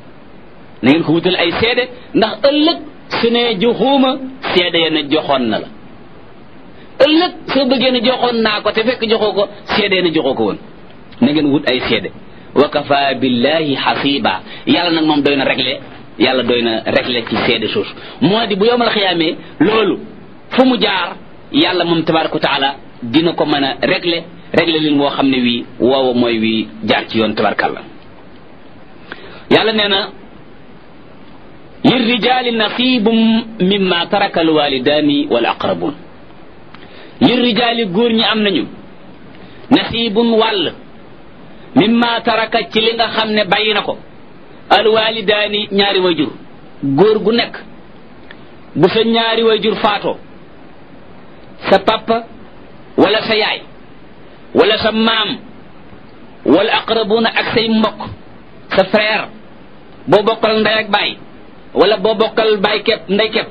seede ndax ëllëg su ne joxuma seede ya ne joxoon na la ëllëg soo bëggee ne joxoon naa ko te fekk joxoo ko seede na joxoo ko woon na ngeen wut ay seede wa kafa billahi hasiba yàlla nag moom doy na régler ci seede suuf moo di bu yowmal xiyaamee loolu fu mu jaar yàlla moom tabaraka wa taala dina ko mën a régler lin woo xam ne wii woowa mooy wii jaar ci yoon tabarakalla yàlla nee na lirrijali nasibum mimma taraka alwalidani wal aqrabun lirrijali góor ñi am nañu nasibun wàll mimma taraka ci li nga xam ne bàyyi na ko alwalidaani ñaari wayjur góor gu nekk bu sa ñaari wayjur faatoo sa papa wala sa yaay wala sa maam wala aqrabuna ak say mbokk sa frère boo bokkal ndey ak baay wala boo bokkal baay kepp ndey kepp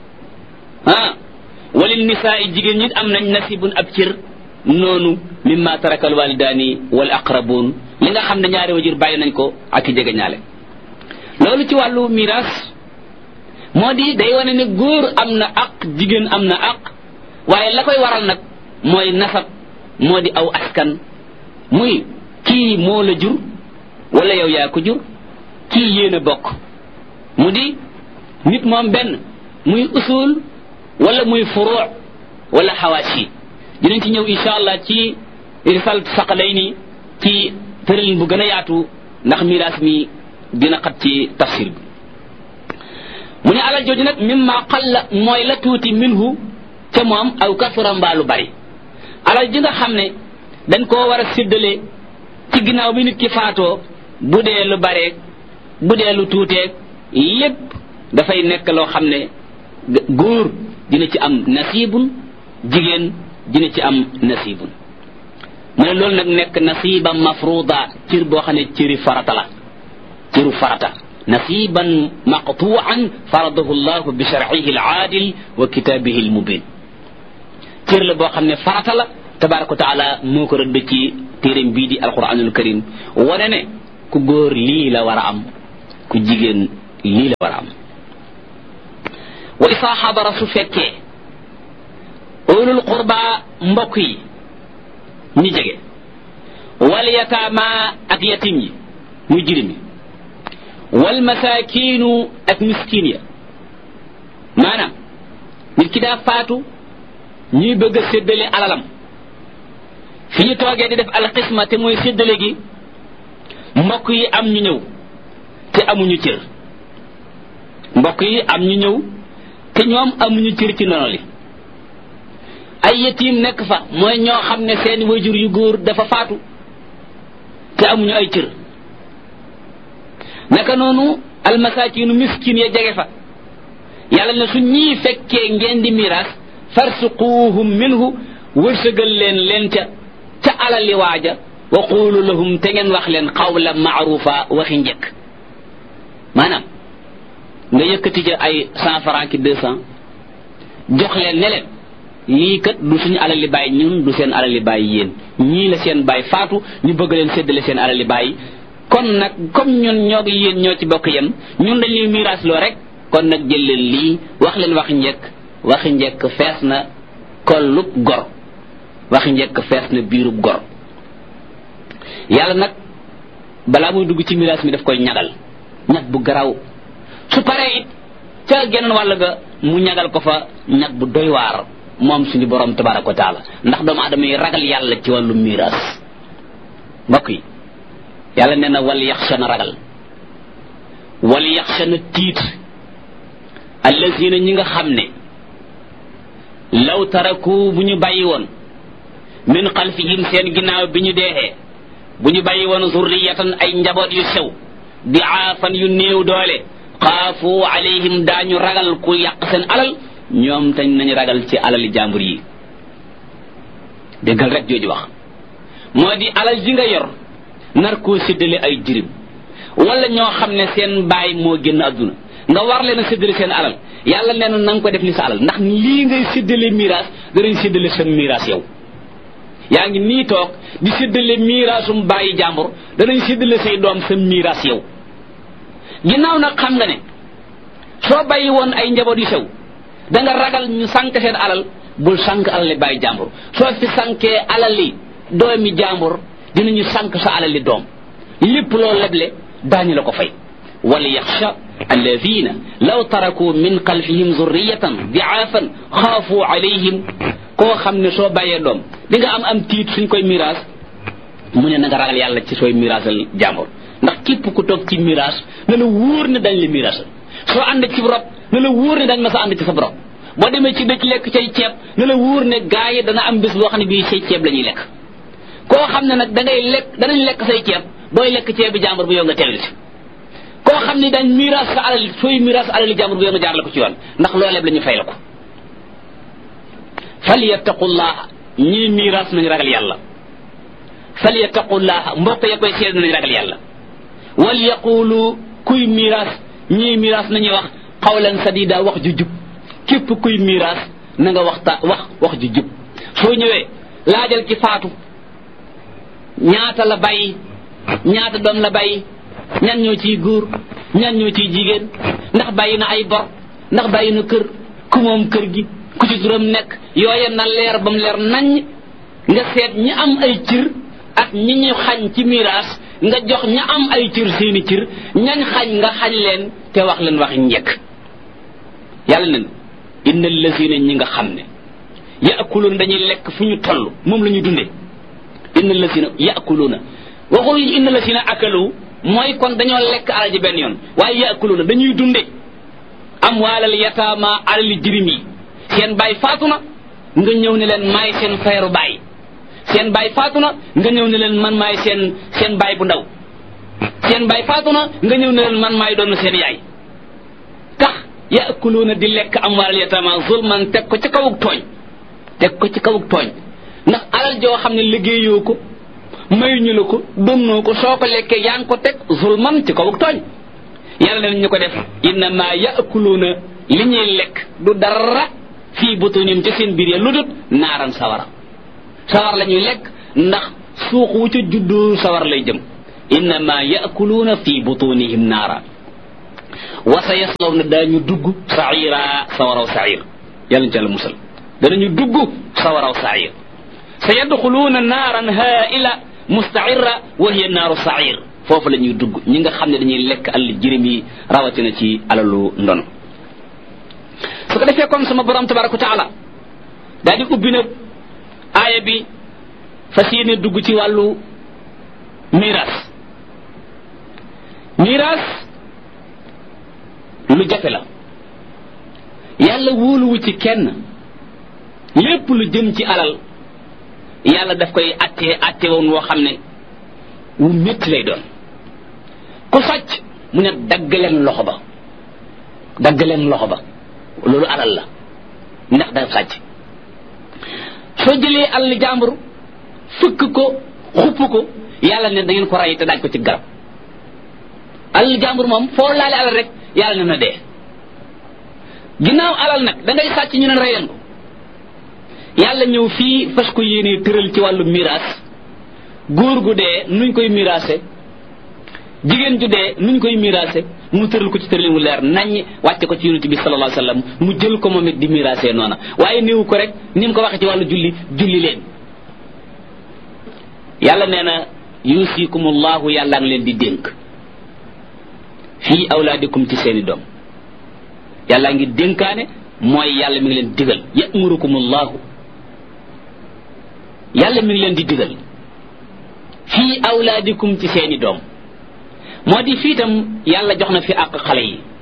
walil nisaa jigéen ñi am nañ nasibun ab cër noonu mimma taraka alwalidaani wal aqrabun li nga xam ne ñaari wajur bàyyi nañ ko ak i jege ñaale loolu ci wàllu miraas moo di day wane ne góor am na aq jigéen am na aq waaye la koy waral nag mooy nasab moo di aw askan muy kii moo la jur wala yow yaa ko jur kii yéen a bokk mu di nit moom benn muy usul wala muy furuu wala xawaasi dinañ ci ñëw insha allah ci risal saqalayni ci tëralin bu gën a yaatu ndax miraas mi dina xat ci tafsir bi mu ne alal jooju nag mimma qalla mooy la tuuti minhu ca moom aw kasura mbaa lu bari alal ji nga xam ne dañ koo war a séddale ci ginnaaw bi nit ki faatoo bu dee lu bareeg bu dee lu tuuteeg lépp dafay nekk loo xam ne góor dina ci am nasibun jigéen dina ci am nasibun mu ne loolu nag nekk nasiba mafruda cër boo xam ne cëri farata la cëru farata nasiban maqtuan faradahu llahu bi sharcihi alaadil wa kitaabihi almubin cër la boo xam ne farata la tabaraka wa taala moo ko rëdd ci téeréem bii di alquranul karim wane ne ku góor lii la war a am ku jigéen lii la war a am wa isaa xadara su fekkee ulul qurba mbokk yi ñi jege wal yataama ak yatim yi muy jirim yi wal masaakiinu ak miskin ya maanaam nit ki daa faatu ñuy bëgg a séddale alalam fi ñu toogee di def alxisma te mooy séddale gi mbokk yi am ñu ñëw te amuñu cër mbokk yi am ñu ñëw te ñoom amuñu cër ci nono li ay yatiim nekk fa mooy ñoo xam ne seen wajur yu góor dafa faatu te amuñu ay cër naka noonu almasaakiinu miskin ya jege fa yàlla ne su ñii fekkee ngeen di miraas farsuquuhum minhu wërsëgal leen ca alali waaja wa quulu lahum te ngeen wax leen qawla maarufa waxi njëkk maanaam nga yëkkati ca ay 100 francs ki 200 jox leen ne leen lii kat du suñu alali baay ñun du seen alali baay yéen ñii la seen baay faatu ñu bëgg leen séddale seen alali baay kon nag comme ñun ñoo ngi yéen ñoo ci bokk yem ñun dañuy miraas loo rek kon nag jël leen lii wax leen waxi njëkk fees na kollub gor waxi njëkk fees na biirub gor yàlla nag balaa muy dugg ci miraas mi daf koy ñagal ñag bu garaw su paree it ca geneen wàll ga mu ñagal ko fa ñag bu doy waar moom suñu borom tabaraka wa taala ndax doomu aadama yi ragal yàlla ci wàllu miraas mbokk yi yàlla nee na wal yaxsha na ragal wal yaxsha na tiit allazina ñi nga xam ne law taraku bu ñu bàyyi woon min xalfihim seen ginnaaw bi ñu deexee bu ñu bàyyi woon zurriyatan ay njaboot yu sew di aafan yu néew doole xaafu alayhim daañu ragal ku yàq seen alal ñoom tañ nañu ragal ci alali jàmbur yi déggal rek jooju wax moo di alal ji nga yor nar koo séddale ay jirim wala ñoo xam ne seen baay moo génn adduna nga war leen a séddale seen alal yàlla nee na nga ko def ni sa alal ndax lii ngay séddale miraas danañ séddale seen miraas yow yaa ngi nii toog di séddale miraasum bàyyi jàmbur danañ séddale say doom sa miraas yow ginnaaw nag xam nga ne soo bàyyi woon ay njaboot yu sew da nga ragal ñu sànk seen alal bul sànk alali bàyyi jàmbur soo fi sànkee alali doomi jàmbur dinañu sànk sa alali doom lépp loo leble daañu la ko fay wal yaxsha alladina law taraku min xalfihim zurriyatan diaafan xaafu alayhim koo xam ne soo bàyyee doom di nga am tiit suñ koy miraas mu ne na nga ragal yàlla ci sooy miraasal jàmbur ndax képp ku toog ci miraas na la wóor ne dañ la miraasal soo ànd ci rob na la wóor ne dañ ma sa ànd ci sa rob boo demee ci dëkk lekk cay ceeb na la wóor ne gaa yi dana am bés boo xam ne bii say ceeb la ñuy lekk koo xam ne nag danañ lekk say ceeb booy lekk ceeb bi jàmbur bu yow nga teewlu ci koo xam ne dañ miraas sa alal sooy miraas alali jàmbur bu yow nga jaar la ko ci yoon ndax looleeb la ñu fay la ko falyattaqullaha ñii miraas nañu ragal yàlla falyattaqullaha mbokk ya koy seet nañu ragal yàlla wal yaqulu kuy miraas ñii miraas nañuy wax xawlan sadida wax ju jub képp kuy miraas na nga wax ju jub soo ñëwee laajal ci faatu ñaata la bàyyi ñaata doom la bàyyi ñan ñoo ciy góor ñan ñoo ciy jigéen ndax bàyyi na ay bor ndax bàyyi na kër ku moom kër gi ku ci turam nekk yooye na leer ba mu leer naññ nga seet ñi am ay cër ak ñi ñu xañ ci miraas nga jox ña am ay cër seeni cër ñañ xañ nga xañ leen te wax leen wax njëkk yàlla nen inna allazina ñi nga xam ne yaakuluuna dañuy lekk fu ñu toll moom la ñuy dundee inna allazina yaakuluuna waxul inna allazina akalu mooy kon dañoo lekk alal ji benn yoon waaye yaakuluuna dañuy dunde am waalal yataama alali jirim yi seen baay faatu na nga ñëw ne leen maay seen feeru baay seen baay faatu na nga ñëw ne leen man maay seen baay bu ndaw seen baay faatu na nga ñëw ne leen man maay doon seen yaay tax yaakuluuna di lekk am waalal yataama zulman teg ko ci kawuk tooñ ndax alal joo xam ne liggéeyoo ko mayuñu la ko donnoo ko soo ko lekkee yaa ngi ko teg zulman ci kawuk tooñ yàlla ne ñu ko def innama yaakuluuna li ñuy lekk du dara fii butunim ci seen biir ya lu dut naaran sawara sawar la ñuy lekk ndax suux wu ca juddu sawar lay jëm innama yaakuluuna fi butunihim naara wa sa yaslawna daañu dugg saira sawaraw sair yàlla ñu ca la musal danañu dugg sawaraw sair sa yadxuluuna naaran haila mustaira wa hiya naaru sair foofu la ñuy dugg ñi nga xam ne dañuy lekk àll jirim yi rawatina ci alalu ndon su ko defee kon sama borom tabaraka wa taala daal di ubbi nag aaya bi fas yéene dugg ci wàllu miraas miraas lu jafe la yàlla wóoluwu ci kenn lépp lu jëm ci alal yàlla daf koy atte woon woo xam ne wu métti lay doon ku sàcc mu ne dagg leen loxo ba loolu alal la ndax da sàcc soo jëlee alal jàmbur fëkk ko xupp ko yàlla ne da ngeen ko rey te daaj ko ci garab alal jàmbur moom foo laale alal rek yàlla ne na dee ginnaaw alal nag da ngay sàcc ñu ne rey leen ko yàlla ñëw fii fas ko yéenee tëral ci wàllu miraas góor gu dee nuñ koy miraase jigéen ju dee nuñ koy miraase mu tëral ko ci tëralin wu leer naññ wàcce ko ci yonent bi sallallahu alayhi wasallam mu jël ko moom it di miraase noona waaye néewu ko rek ni mu ko waxee ci wàllu julli leen yàlla nee na yusikumullahu yàlla ngi leen di dénk fii awlaadikum ci seeni doom yàlla ngi dénkaane mooy yàlla mi ngi leen digal yamurukumullahu yàlla mi ngi leen di digal fii awlaadikum ci seeni doom moo di fii itam yàlla jox na fi àq xale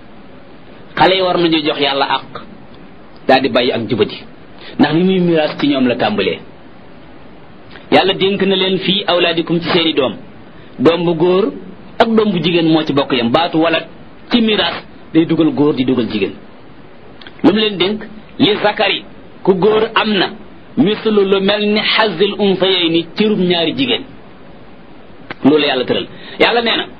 yi war nañu jox yàlla àq daal di bàyyi ak jubadi ndax ni muy miraas ci ñoom la tàmbalee yàlla dénk na leen fii awlaadikum ci seeni doom bu góor ak doom bu jigéen moo ci bokk yam baatu wala ci miraas day dugal góor di dugal jigéen lu mu leen dénk li zakari ku góor am na mislu lu mel ni xazil unsayayni cërub ñaari jigéen loolu yàlla tëral yàlla nee na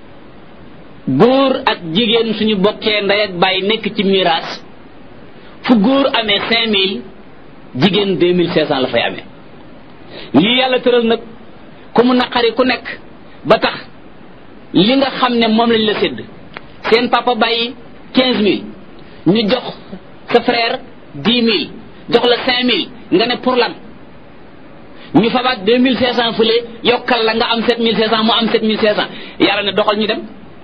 góor ak jigéen suñu bokkee ndey ak bàyyi nekk ci miraas fu góor amee 5000 jigéen 2500 la fay amee lii yàlla tëral nag ku mu naqari ku nekk ba tax li nga xam ne moom lañ la sédd seen papa bàyyi 15000 ñu jox sa frère 10000 jox la 5000 nga ne pour lan ñu fabaat 2500 fële yokkal la nga am 7500 mu am 7500 yàlla ne doxal ñu dem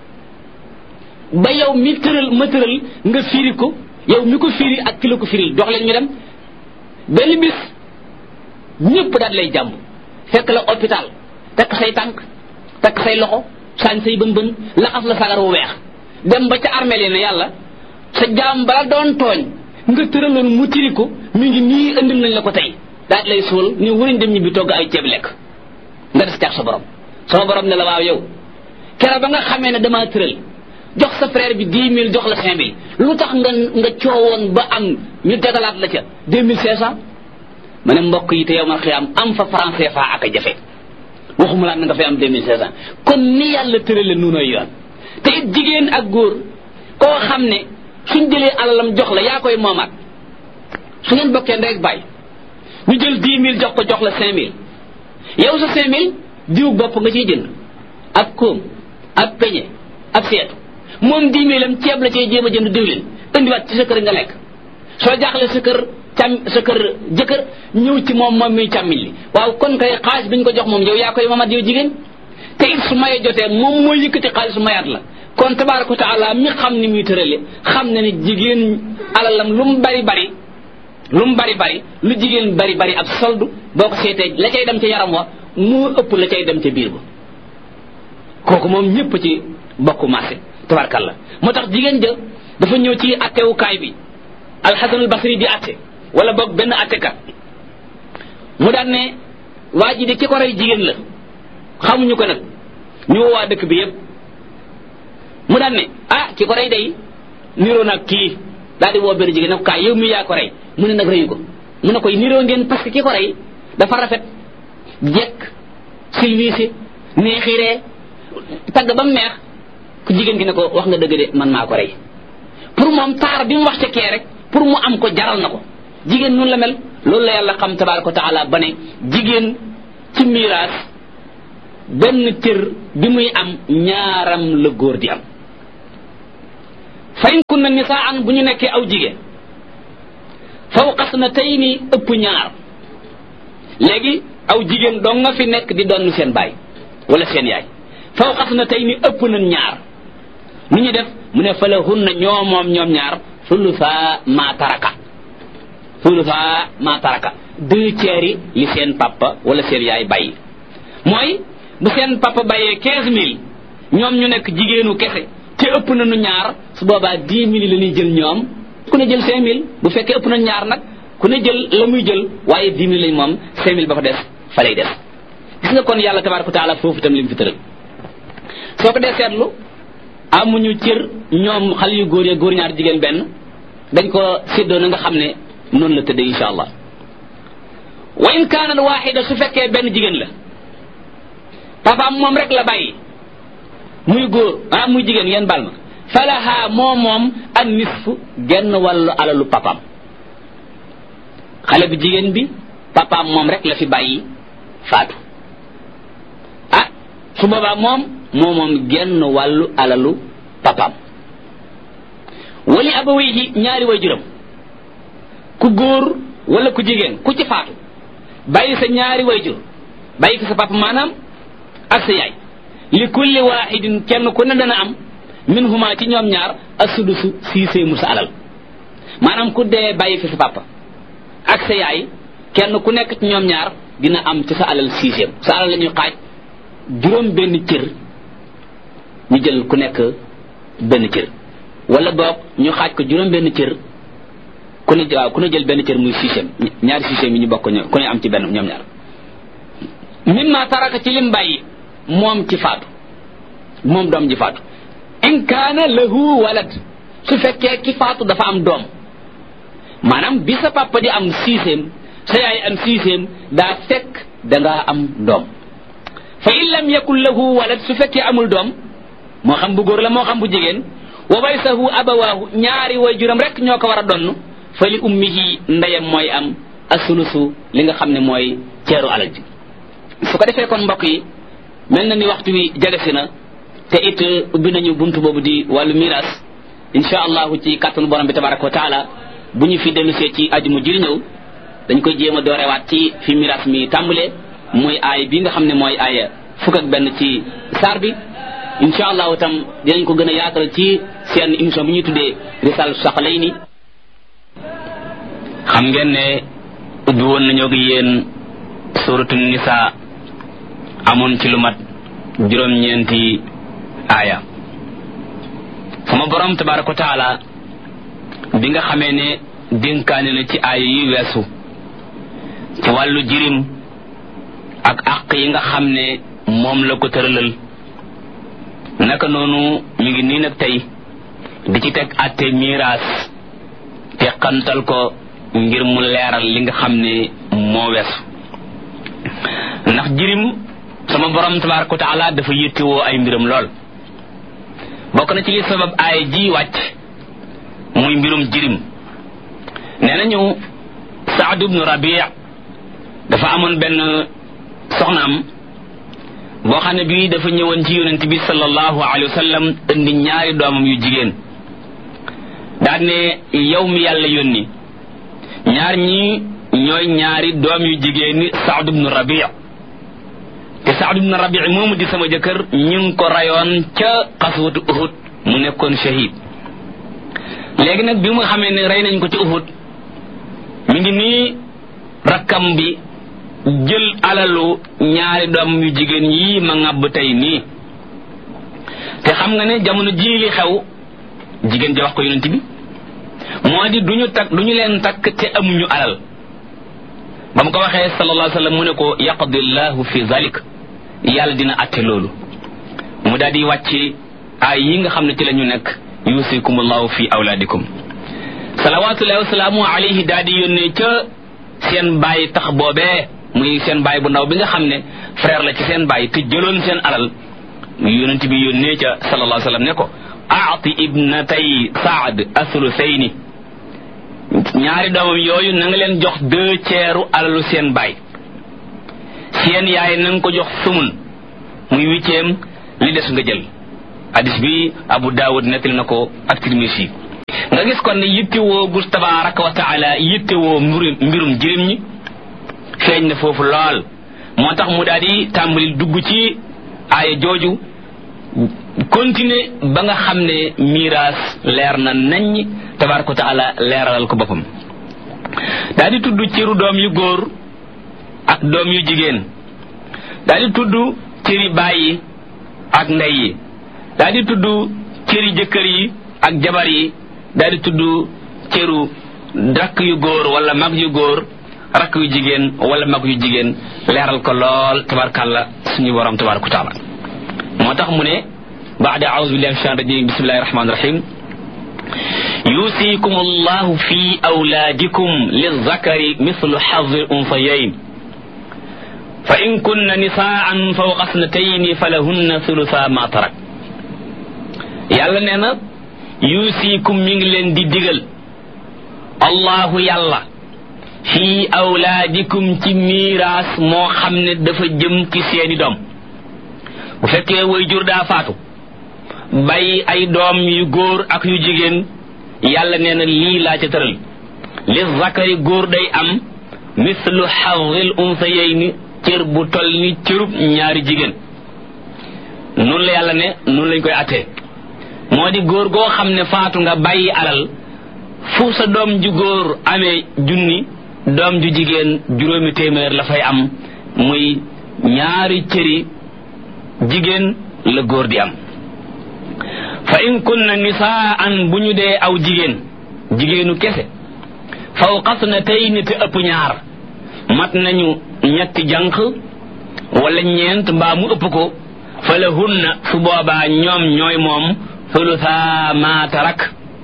ba yow mi tëral ma tëral nga firi ko yow mi ko firi ak ki la ko firil dox leen ñu dem benn bis ñëpp daal lay jàmb fekk la hôpital takk say tànk takk say loxo saañ say bën laxas la sagar wu weex dem ba ca armeel yi ne yàlla sa jaam bala doon tooñ nga tëraloon mu tiri ko mi ngi nii andil nañ la ko tey daal lay suul ni wëriñ dem ñibbi togg ay ceeb lekk nga des caag sa borom sama borom ne la waaw yow kera ba nga xamee ne damaa tëral jox sa frère bi 10000 jox la 5000 lu tax nga coowoon ba am ñu tegalaat la ca 2500 ma ne mbokk yi te yow man xiyaam am fa franc CFA ak a jafe waxuma laa na nga fay am 2500 kon ni yàlla tërale nuunoy yoon te it jigéen ak góor koo xam ne suñ jëlee alalam jox la yaa koy moomaat su ngeen bokkee ndey ak bàyyi ñu jël 10000 jox ko jox la 5000 yow sa 5000 diw bopp nga ciy jënd ak koom ak peñe ak seetu moom 10000 am ceeb la cay jéem a jënd diwlin indiwaat ci sa kër nga lekk soo jaaxle sa kër jëkkër ñëw ci moom muy càmmiñ li waaw kon kay xaalis bi ñu ko jox moom yow yaa koy moomaat yow jigéen te it su maye jotee moom mooy yëkkati xaalis mayaat la kon tabaaraka wa taala mi xam ni muy tërale xam na ni jigéen alalam lu mu bari lu jigéen bari ab soldu boo ko seetee la cay dem ca yaram wa moo ëpp la cay dem ca biir ba kooku moom ñëpp ci bokku marché tabaarkalla moo tax jigéen ja dafa ñëw ci attewukaay bi alxasanul basri di atte wala boog benn attekat mu daan ne waa ji de ki ko rey jigéen la xamuñu ko nag ñu woo waa dëkk bi yëpp mu daan ne ki ko rey day niroo nag kii daal di woo benn jigéen ne ko kaay yow mi yaa ko rey mu ne nag reyu ko mu ne koy niroo ngeen parce que ki ko rey dafa rafet jekk silwiise neexiree tagg ba mu neex ku jigéen gi ne ko wax nga dëgg de man maa ko rey pour moom taar bi mu wax ca kee rek pour mu am ko jaral na ko jigéen noonu la mel loolu la yàlla xam tabaraka wa taala ba ne jigéen ci miraas benn cër bi muy am ñaaram la góor di am fa in kunna nisaan bu ñu nekkee aw jigéen fawqa snatayni ëpp ñaar léegi aw jigéen dong nga fi nekk di doon seen baay wala seen yaay fawqa snatayni ëpp nañ ñaar nu ñu def mu ne fa lahunna ñoom ñaar thulutha ma taraka 2/3 li seen papa wala seen yaay bàyyi mooy bu seen papa bàyyee 15000 ñoom ñu nekk jigéenu kese te ëpp nañu ñaar su boobaa 10000 la ñuy jël ñoom ku ne jël 5000 bu fekkee ëpp nañu ñaar nag ku ne jël la muy jël waaye 10000 lañ moom 5000 ba fa des fa lay des gis nga kon yàlla tabaraka taala foofu itam li mu fi tëral soo ko dee seetlu amuñu cër ñoom xale yu góor ya góor ñaar jigéen benn dañ ko séddoo na nga xam ne noonu la tëddee insha allah wa in kaanat waxida su fekkee benn jigéen la papaam moom rek la bàyyi muy góor muy jigéen ngeen bal ma falaha moom an nisfu genn wàllu alalu papaam xale bi jigéen bi papaam moom rek la fi bàyyi faatu su boobaa moom genn wàllu alalu papaam wali abawayhi ñaari waajuram ku góor wala ku jigéen ku ci faatu bàyyi sa ñaari waajur bàyyi fi sa papa maanaam ak sa yaay li kulli waahidin kenn ku ne dana am minhuma ci ñoom ñaar as-sudusu 6 sa alal maanaam ku dee bàyyi fi sa papa ak sa yaay kenn ku nekk ci ñoom ñaar dina am ci sa alal 6 sa alal la ñuy xaaj juróom benn cër ñu jël ku nekk benn cër wala boog ñu xaaj ko juróom benn cër ku ne jël benn cër muy 6 ñaari 6 yi ñu bokk ku ne am ci benn ñoom ñaar mimma taraka ci lim bàyyi moom ci faatu moom doom ji faatu in kaana lahu walad su fekkee ki faatu dafa am doom maanaam bi sa papa di am 6 sa yaay am 6 daa fekk dangaa am doom fa in lam yakun lahu walad su fekkee amul doom moo xam bu góor la moo xam bu jigéen wa waysahu abawaahu ñaari waajuram rek ñoo ko war a donn fa li ummihi ndeyam mooy am asulusu li nga xam ne mooy ceeru alal ji su ko defee kon mbokk yi mel na ni waxtu wi jegesi na te it ubbi nañu buntu boobu di wàllu miras insha allahu ci kàttanu borom bi tabaraka wa taala bu ñu fi dellusee ci aju mu jiri ñëw dañ koy jéem a doorewaat ci fi miras mi tàmbalee muy aay bi nga xam ne mooy aaya 1 ci saar bi insha allahu tam dinañ ko gën a yaatal ci seen émission bi ñuy tuddee Risaalatu Saqalayni xam ngeen ne ubbi woon nañoo gi yéen suratu nisa amoon ci lu mat juróom-ñeenti aaya sama borom tabaraka wa taala bi nga xamee ne dénkaane na ci aaya yi weesu ci wàllu jirim ak àq yi nga xam ne moom la ko tëralal naka noonu mi ngi nii nag tey di ci teg àtte miraas te xantal ko ngir mu leeral li nga xam ne moo weesu ndax jirim sama borom tabaraka wa taala dafa yittewoo ay mbiram lool bokk na ci li sabab aaya ji wàcc muy mbirum jirim nee nañu Saad ibnu Rabi' dafa amoon benn soxnaam boo xam ne bii dafa ñëwoon ci yonent bi sallallahu alayhi wa sallam indi ñaari doomam yu jigéen daal ne yow mi yàlla yónni ñaar ñi ñooy ñaari doom yu jigéen ni Saad ibnu Rabi' te Saad ibnu Rabi' moomu di sama jëkkër ñu ngi ko rayoon ca xaswatu Uhud mu nekkoon shahid léegi nag bi mu xamee ne rey nañ ko ci Uhud mi ngi nii rakkam bi jël alalu ñaari doom yu jigéen yii ma ŋàbb tey nii te xam nga ne jamono jii li xew jigéen ja wax ko yonent bi moo di duñu leen takk te amuñu alal ba mu ko waxee sallallahu alayhi wa sallam mu ne ko yaqdi llahu fi zalik yàlla dina atte loolu mu daal di wàcc ay yi nga xam ne ci la ñu nekk yusikumullahu fi awlaadikum salawatullahi wa salaamu alayhi daal di yónnee ca seen bàyyi tax boobee muy seen bàyyi bu ndaw bi nga xam ne frère la ci seen bàyyi te jëloon seen alal yonent bi yónnee ca sallallahu alayhi wa sallam ne ko aati ibnatay Saad athlusayni ñaari doomam yooyu na nga leen jox 2/3 alalu seen baay seen yaay na nga ko jox sumun muy 8e li des nga jël hadis bi Abu Dawud nettali na ko ak Tirmisi nga gis kon ne yittewoo gu tabaraka wa taala yittewoo mbirum jirim ñi feeñ na foofu lool moo tax mu daal di tàmbali dugg ci aaya jooju continuer ba nga xam ne miraas leer na nañ tabaraka wa taala leeralal ko boppam daal di tudd cëru doom yu góor ak doom yu jigéen daal di tudd cëri baay yi ak ndey yi daal di tudd cëri jëkkër yi ak jabar yi daal di tudd cëru rakk yu góor wala mag yu góor rakk yu jigéen wala mag yu jigéen leeral ko lool tabarkàlla suñu borom tabaraka taala moo tax mu ne baada a'udhu billahi minash shaytanir rajim bismillahir rahmanir rahim yusikum allahu fi awladikum lizakari mithlu hazzil unsayayn fa in kunna nisaan fawqa ithnatayni falahunna thulutha ma tarak yàlla nee na yusikum mi ngi leen di digal allahu yàlla fi awlaadikum ci miiraas moo xam ne dafa jëm ci seeni doom bu fekkee way jur daa faatu bàyyi ay doom yu góor ak yu jigéen yàlla nee na lii laa ca tëral li zakari góor day am mislu hazzil unsayayni cër bu toll ni cërub ñaari jigéen noonu la yàlla ne noonu lañ koy attee moo di góor goo xam ne faatu nga bàyyi alal fu sa doom ju góor amee junni doom ju jigéen 200 la fay am muy ñaari cëri jigéen la góor di am fa in kunna nisaan bu ñu dee aw jigéenu kese fawqasnatayni te ëpp ñaar mat nañu ñetti jànq wala ñeent mbaa mu ëpp ko fa lahunna su boobaa ñoom ñooy moom thulutha ma tarak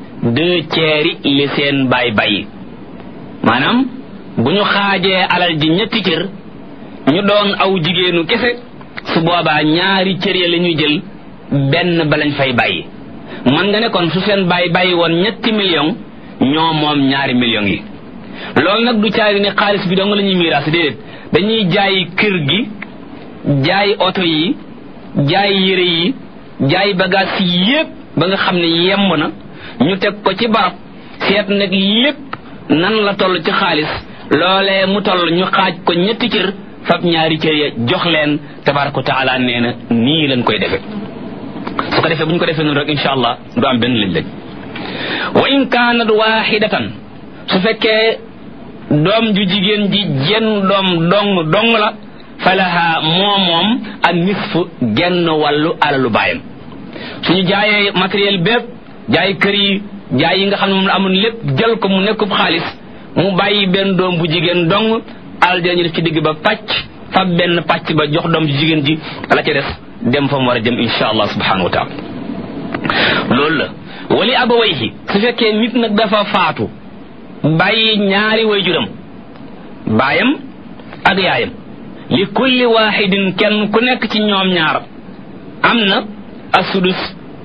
2/3 li seen baay bàyyi maanaam bu ñu xaajee alal ji ñetti cër ñu doon aw jigéenu kese su boobaa ñaari cër ya la ñuy jël benn ba lañ fay bàyyi man nga ne kon su seen bàyyi woon 3 millions ñoo moom 2 millions yi loolu nag du caagi ne xaalis bi dong la ñuy miiraas déedéet dañuy jaay kër gi jaay oto yi jaay yére yi jaay bagage yi yépp ba nga xam ne yemb na ñu teg ko ci barab seet nag lépp nan la toll ci xaalis loolee mu toll ñu xaaj ko 2 cër fab 2 cër ya jox leen tabaraka taala nee na nii lañ koy defe su ko defee bu ñu ko defee noonu rek insha allah du am benn lañ wa in kaanat waxidatan su fekkee doom ju jigéen ji jenn doom dong la falaha moom ak nisfu genn wàllu alalu baayam suñu jaayee matériel bépp jaay kër yi jaay yi nga xam ne moom la amoon lépp jël ko mu nekkub xaalis mu bàyyi benn doom bu jigéen dong alal dinañu def ci digg ba pàcc fab benn pàcc ba jox doom ju jigéen ji la ca des dem fa mu war a jëm insha allah subhanahu wa taala loolu la wali abawayhi su fekkee nit nag dafa faatu bàyyi ñaari waajuram baayam ak yaayam li kulli waxidin kenn ku nekk ci ñoom ñaar am na asudus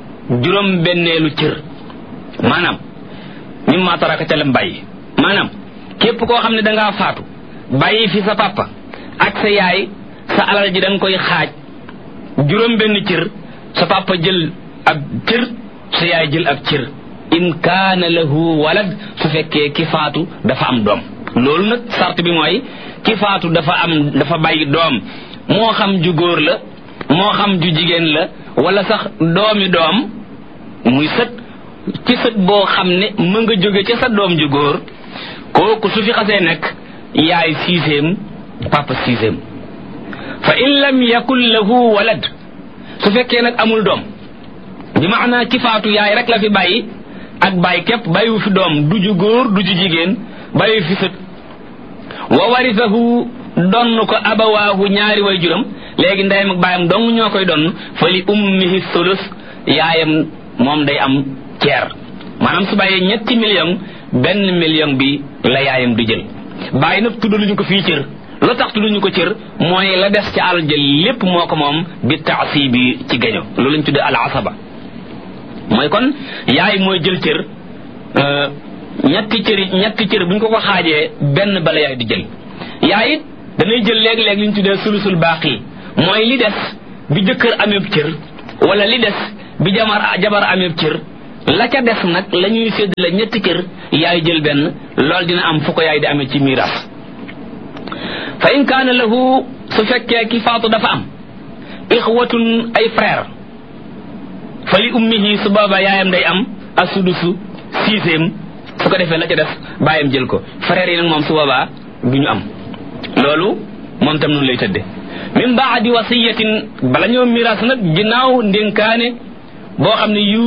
1/4 cër maanaam mimma taraka ca lam bàyyi maanaam képp koo xam ne dangaa faatu bàyyi fi sa papa ak sa yaay sa alal ji danga koy xaaj 1/4 cër sa papa jël ab cër sa yaay jël ab cër in kaana lahu walad su fekkee ki faatu dafa am doom loolu nag sart bi mooy ki faatu dafa bàyyi doom moo xam ju góor la moo xam ju jigéen la wala sax doomi doom muy sët ci sët boo xam ne mën nga jóge ca sa doom ju góor kooku su fi xasee nekk yaay 6e papa 6e fa in lam yakun lahu walad su fekkee nag amul doom bi maanaa ki faatu yaay rek la fi bàyyi ak bàyyi képp bàyyiwu fi doom du ju góor du ju jigéen bàyyi fi sët wa warisahu donn ko abawaahu ñaari way juram léegi ndeyam ak baayam dong ñoo koy donn fa li ummihi sulus yaayam moom day am ceer maanaam su bàyyee 3 millions 1 million bi la yaayam di jël bàyyi nag tuddaluñu ko fii cër la tax tuddaluñu ko cër mooy la des ci àll jël lépp moo ko moom bi taasibi ci gaño loolu lañ tuddee al asaba mooy kon yaay mooy jël cër ñetti cër buñ ko xaajee benn bala yaay di jël yaay it danay jël léeg-léeg li ñu tuddee sulusul baaqi mooy li des bi jëkkër ameeb cër wala li des bi jabar ameeb cër la ca des nag la ñuy séddale ñetti cër yaay jël benn loolu dina am fu ko yaay di amee ci miiras fa in kaana lahu su fekkee ki faatu dafa am ixwatun ay frère fa li ummihi su booba yaayam day am asudusu sixième su ko defee la ca def bàyyam jël ko frère yi nag moom su boobaa du ñu am loolu moom tam noonu lay tëdde min baadi wasiyatin bala ñoo miiras nag ginnaaw ndénkaane boo xam ne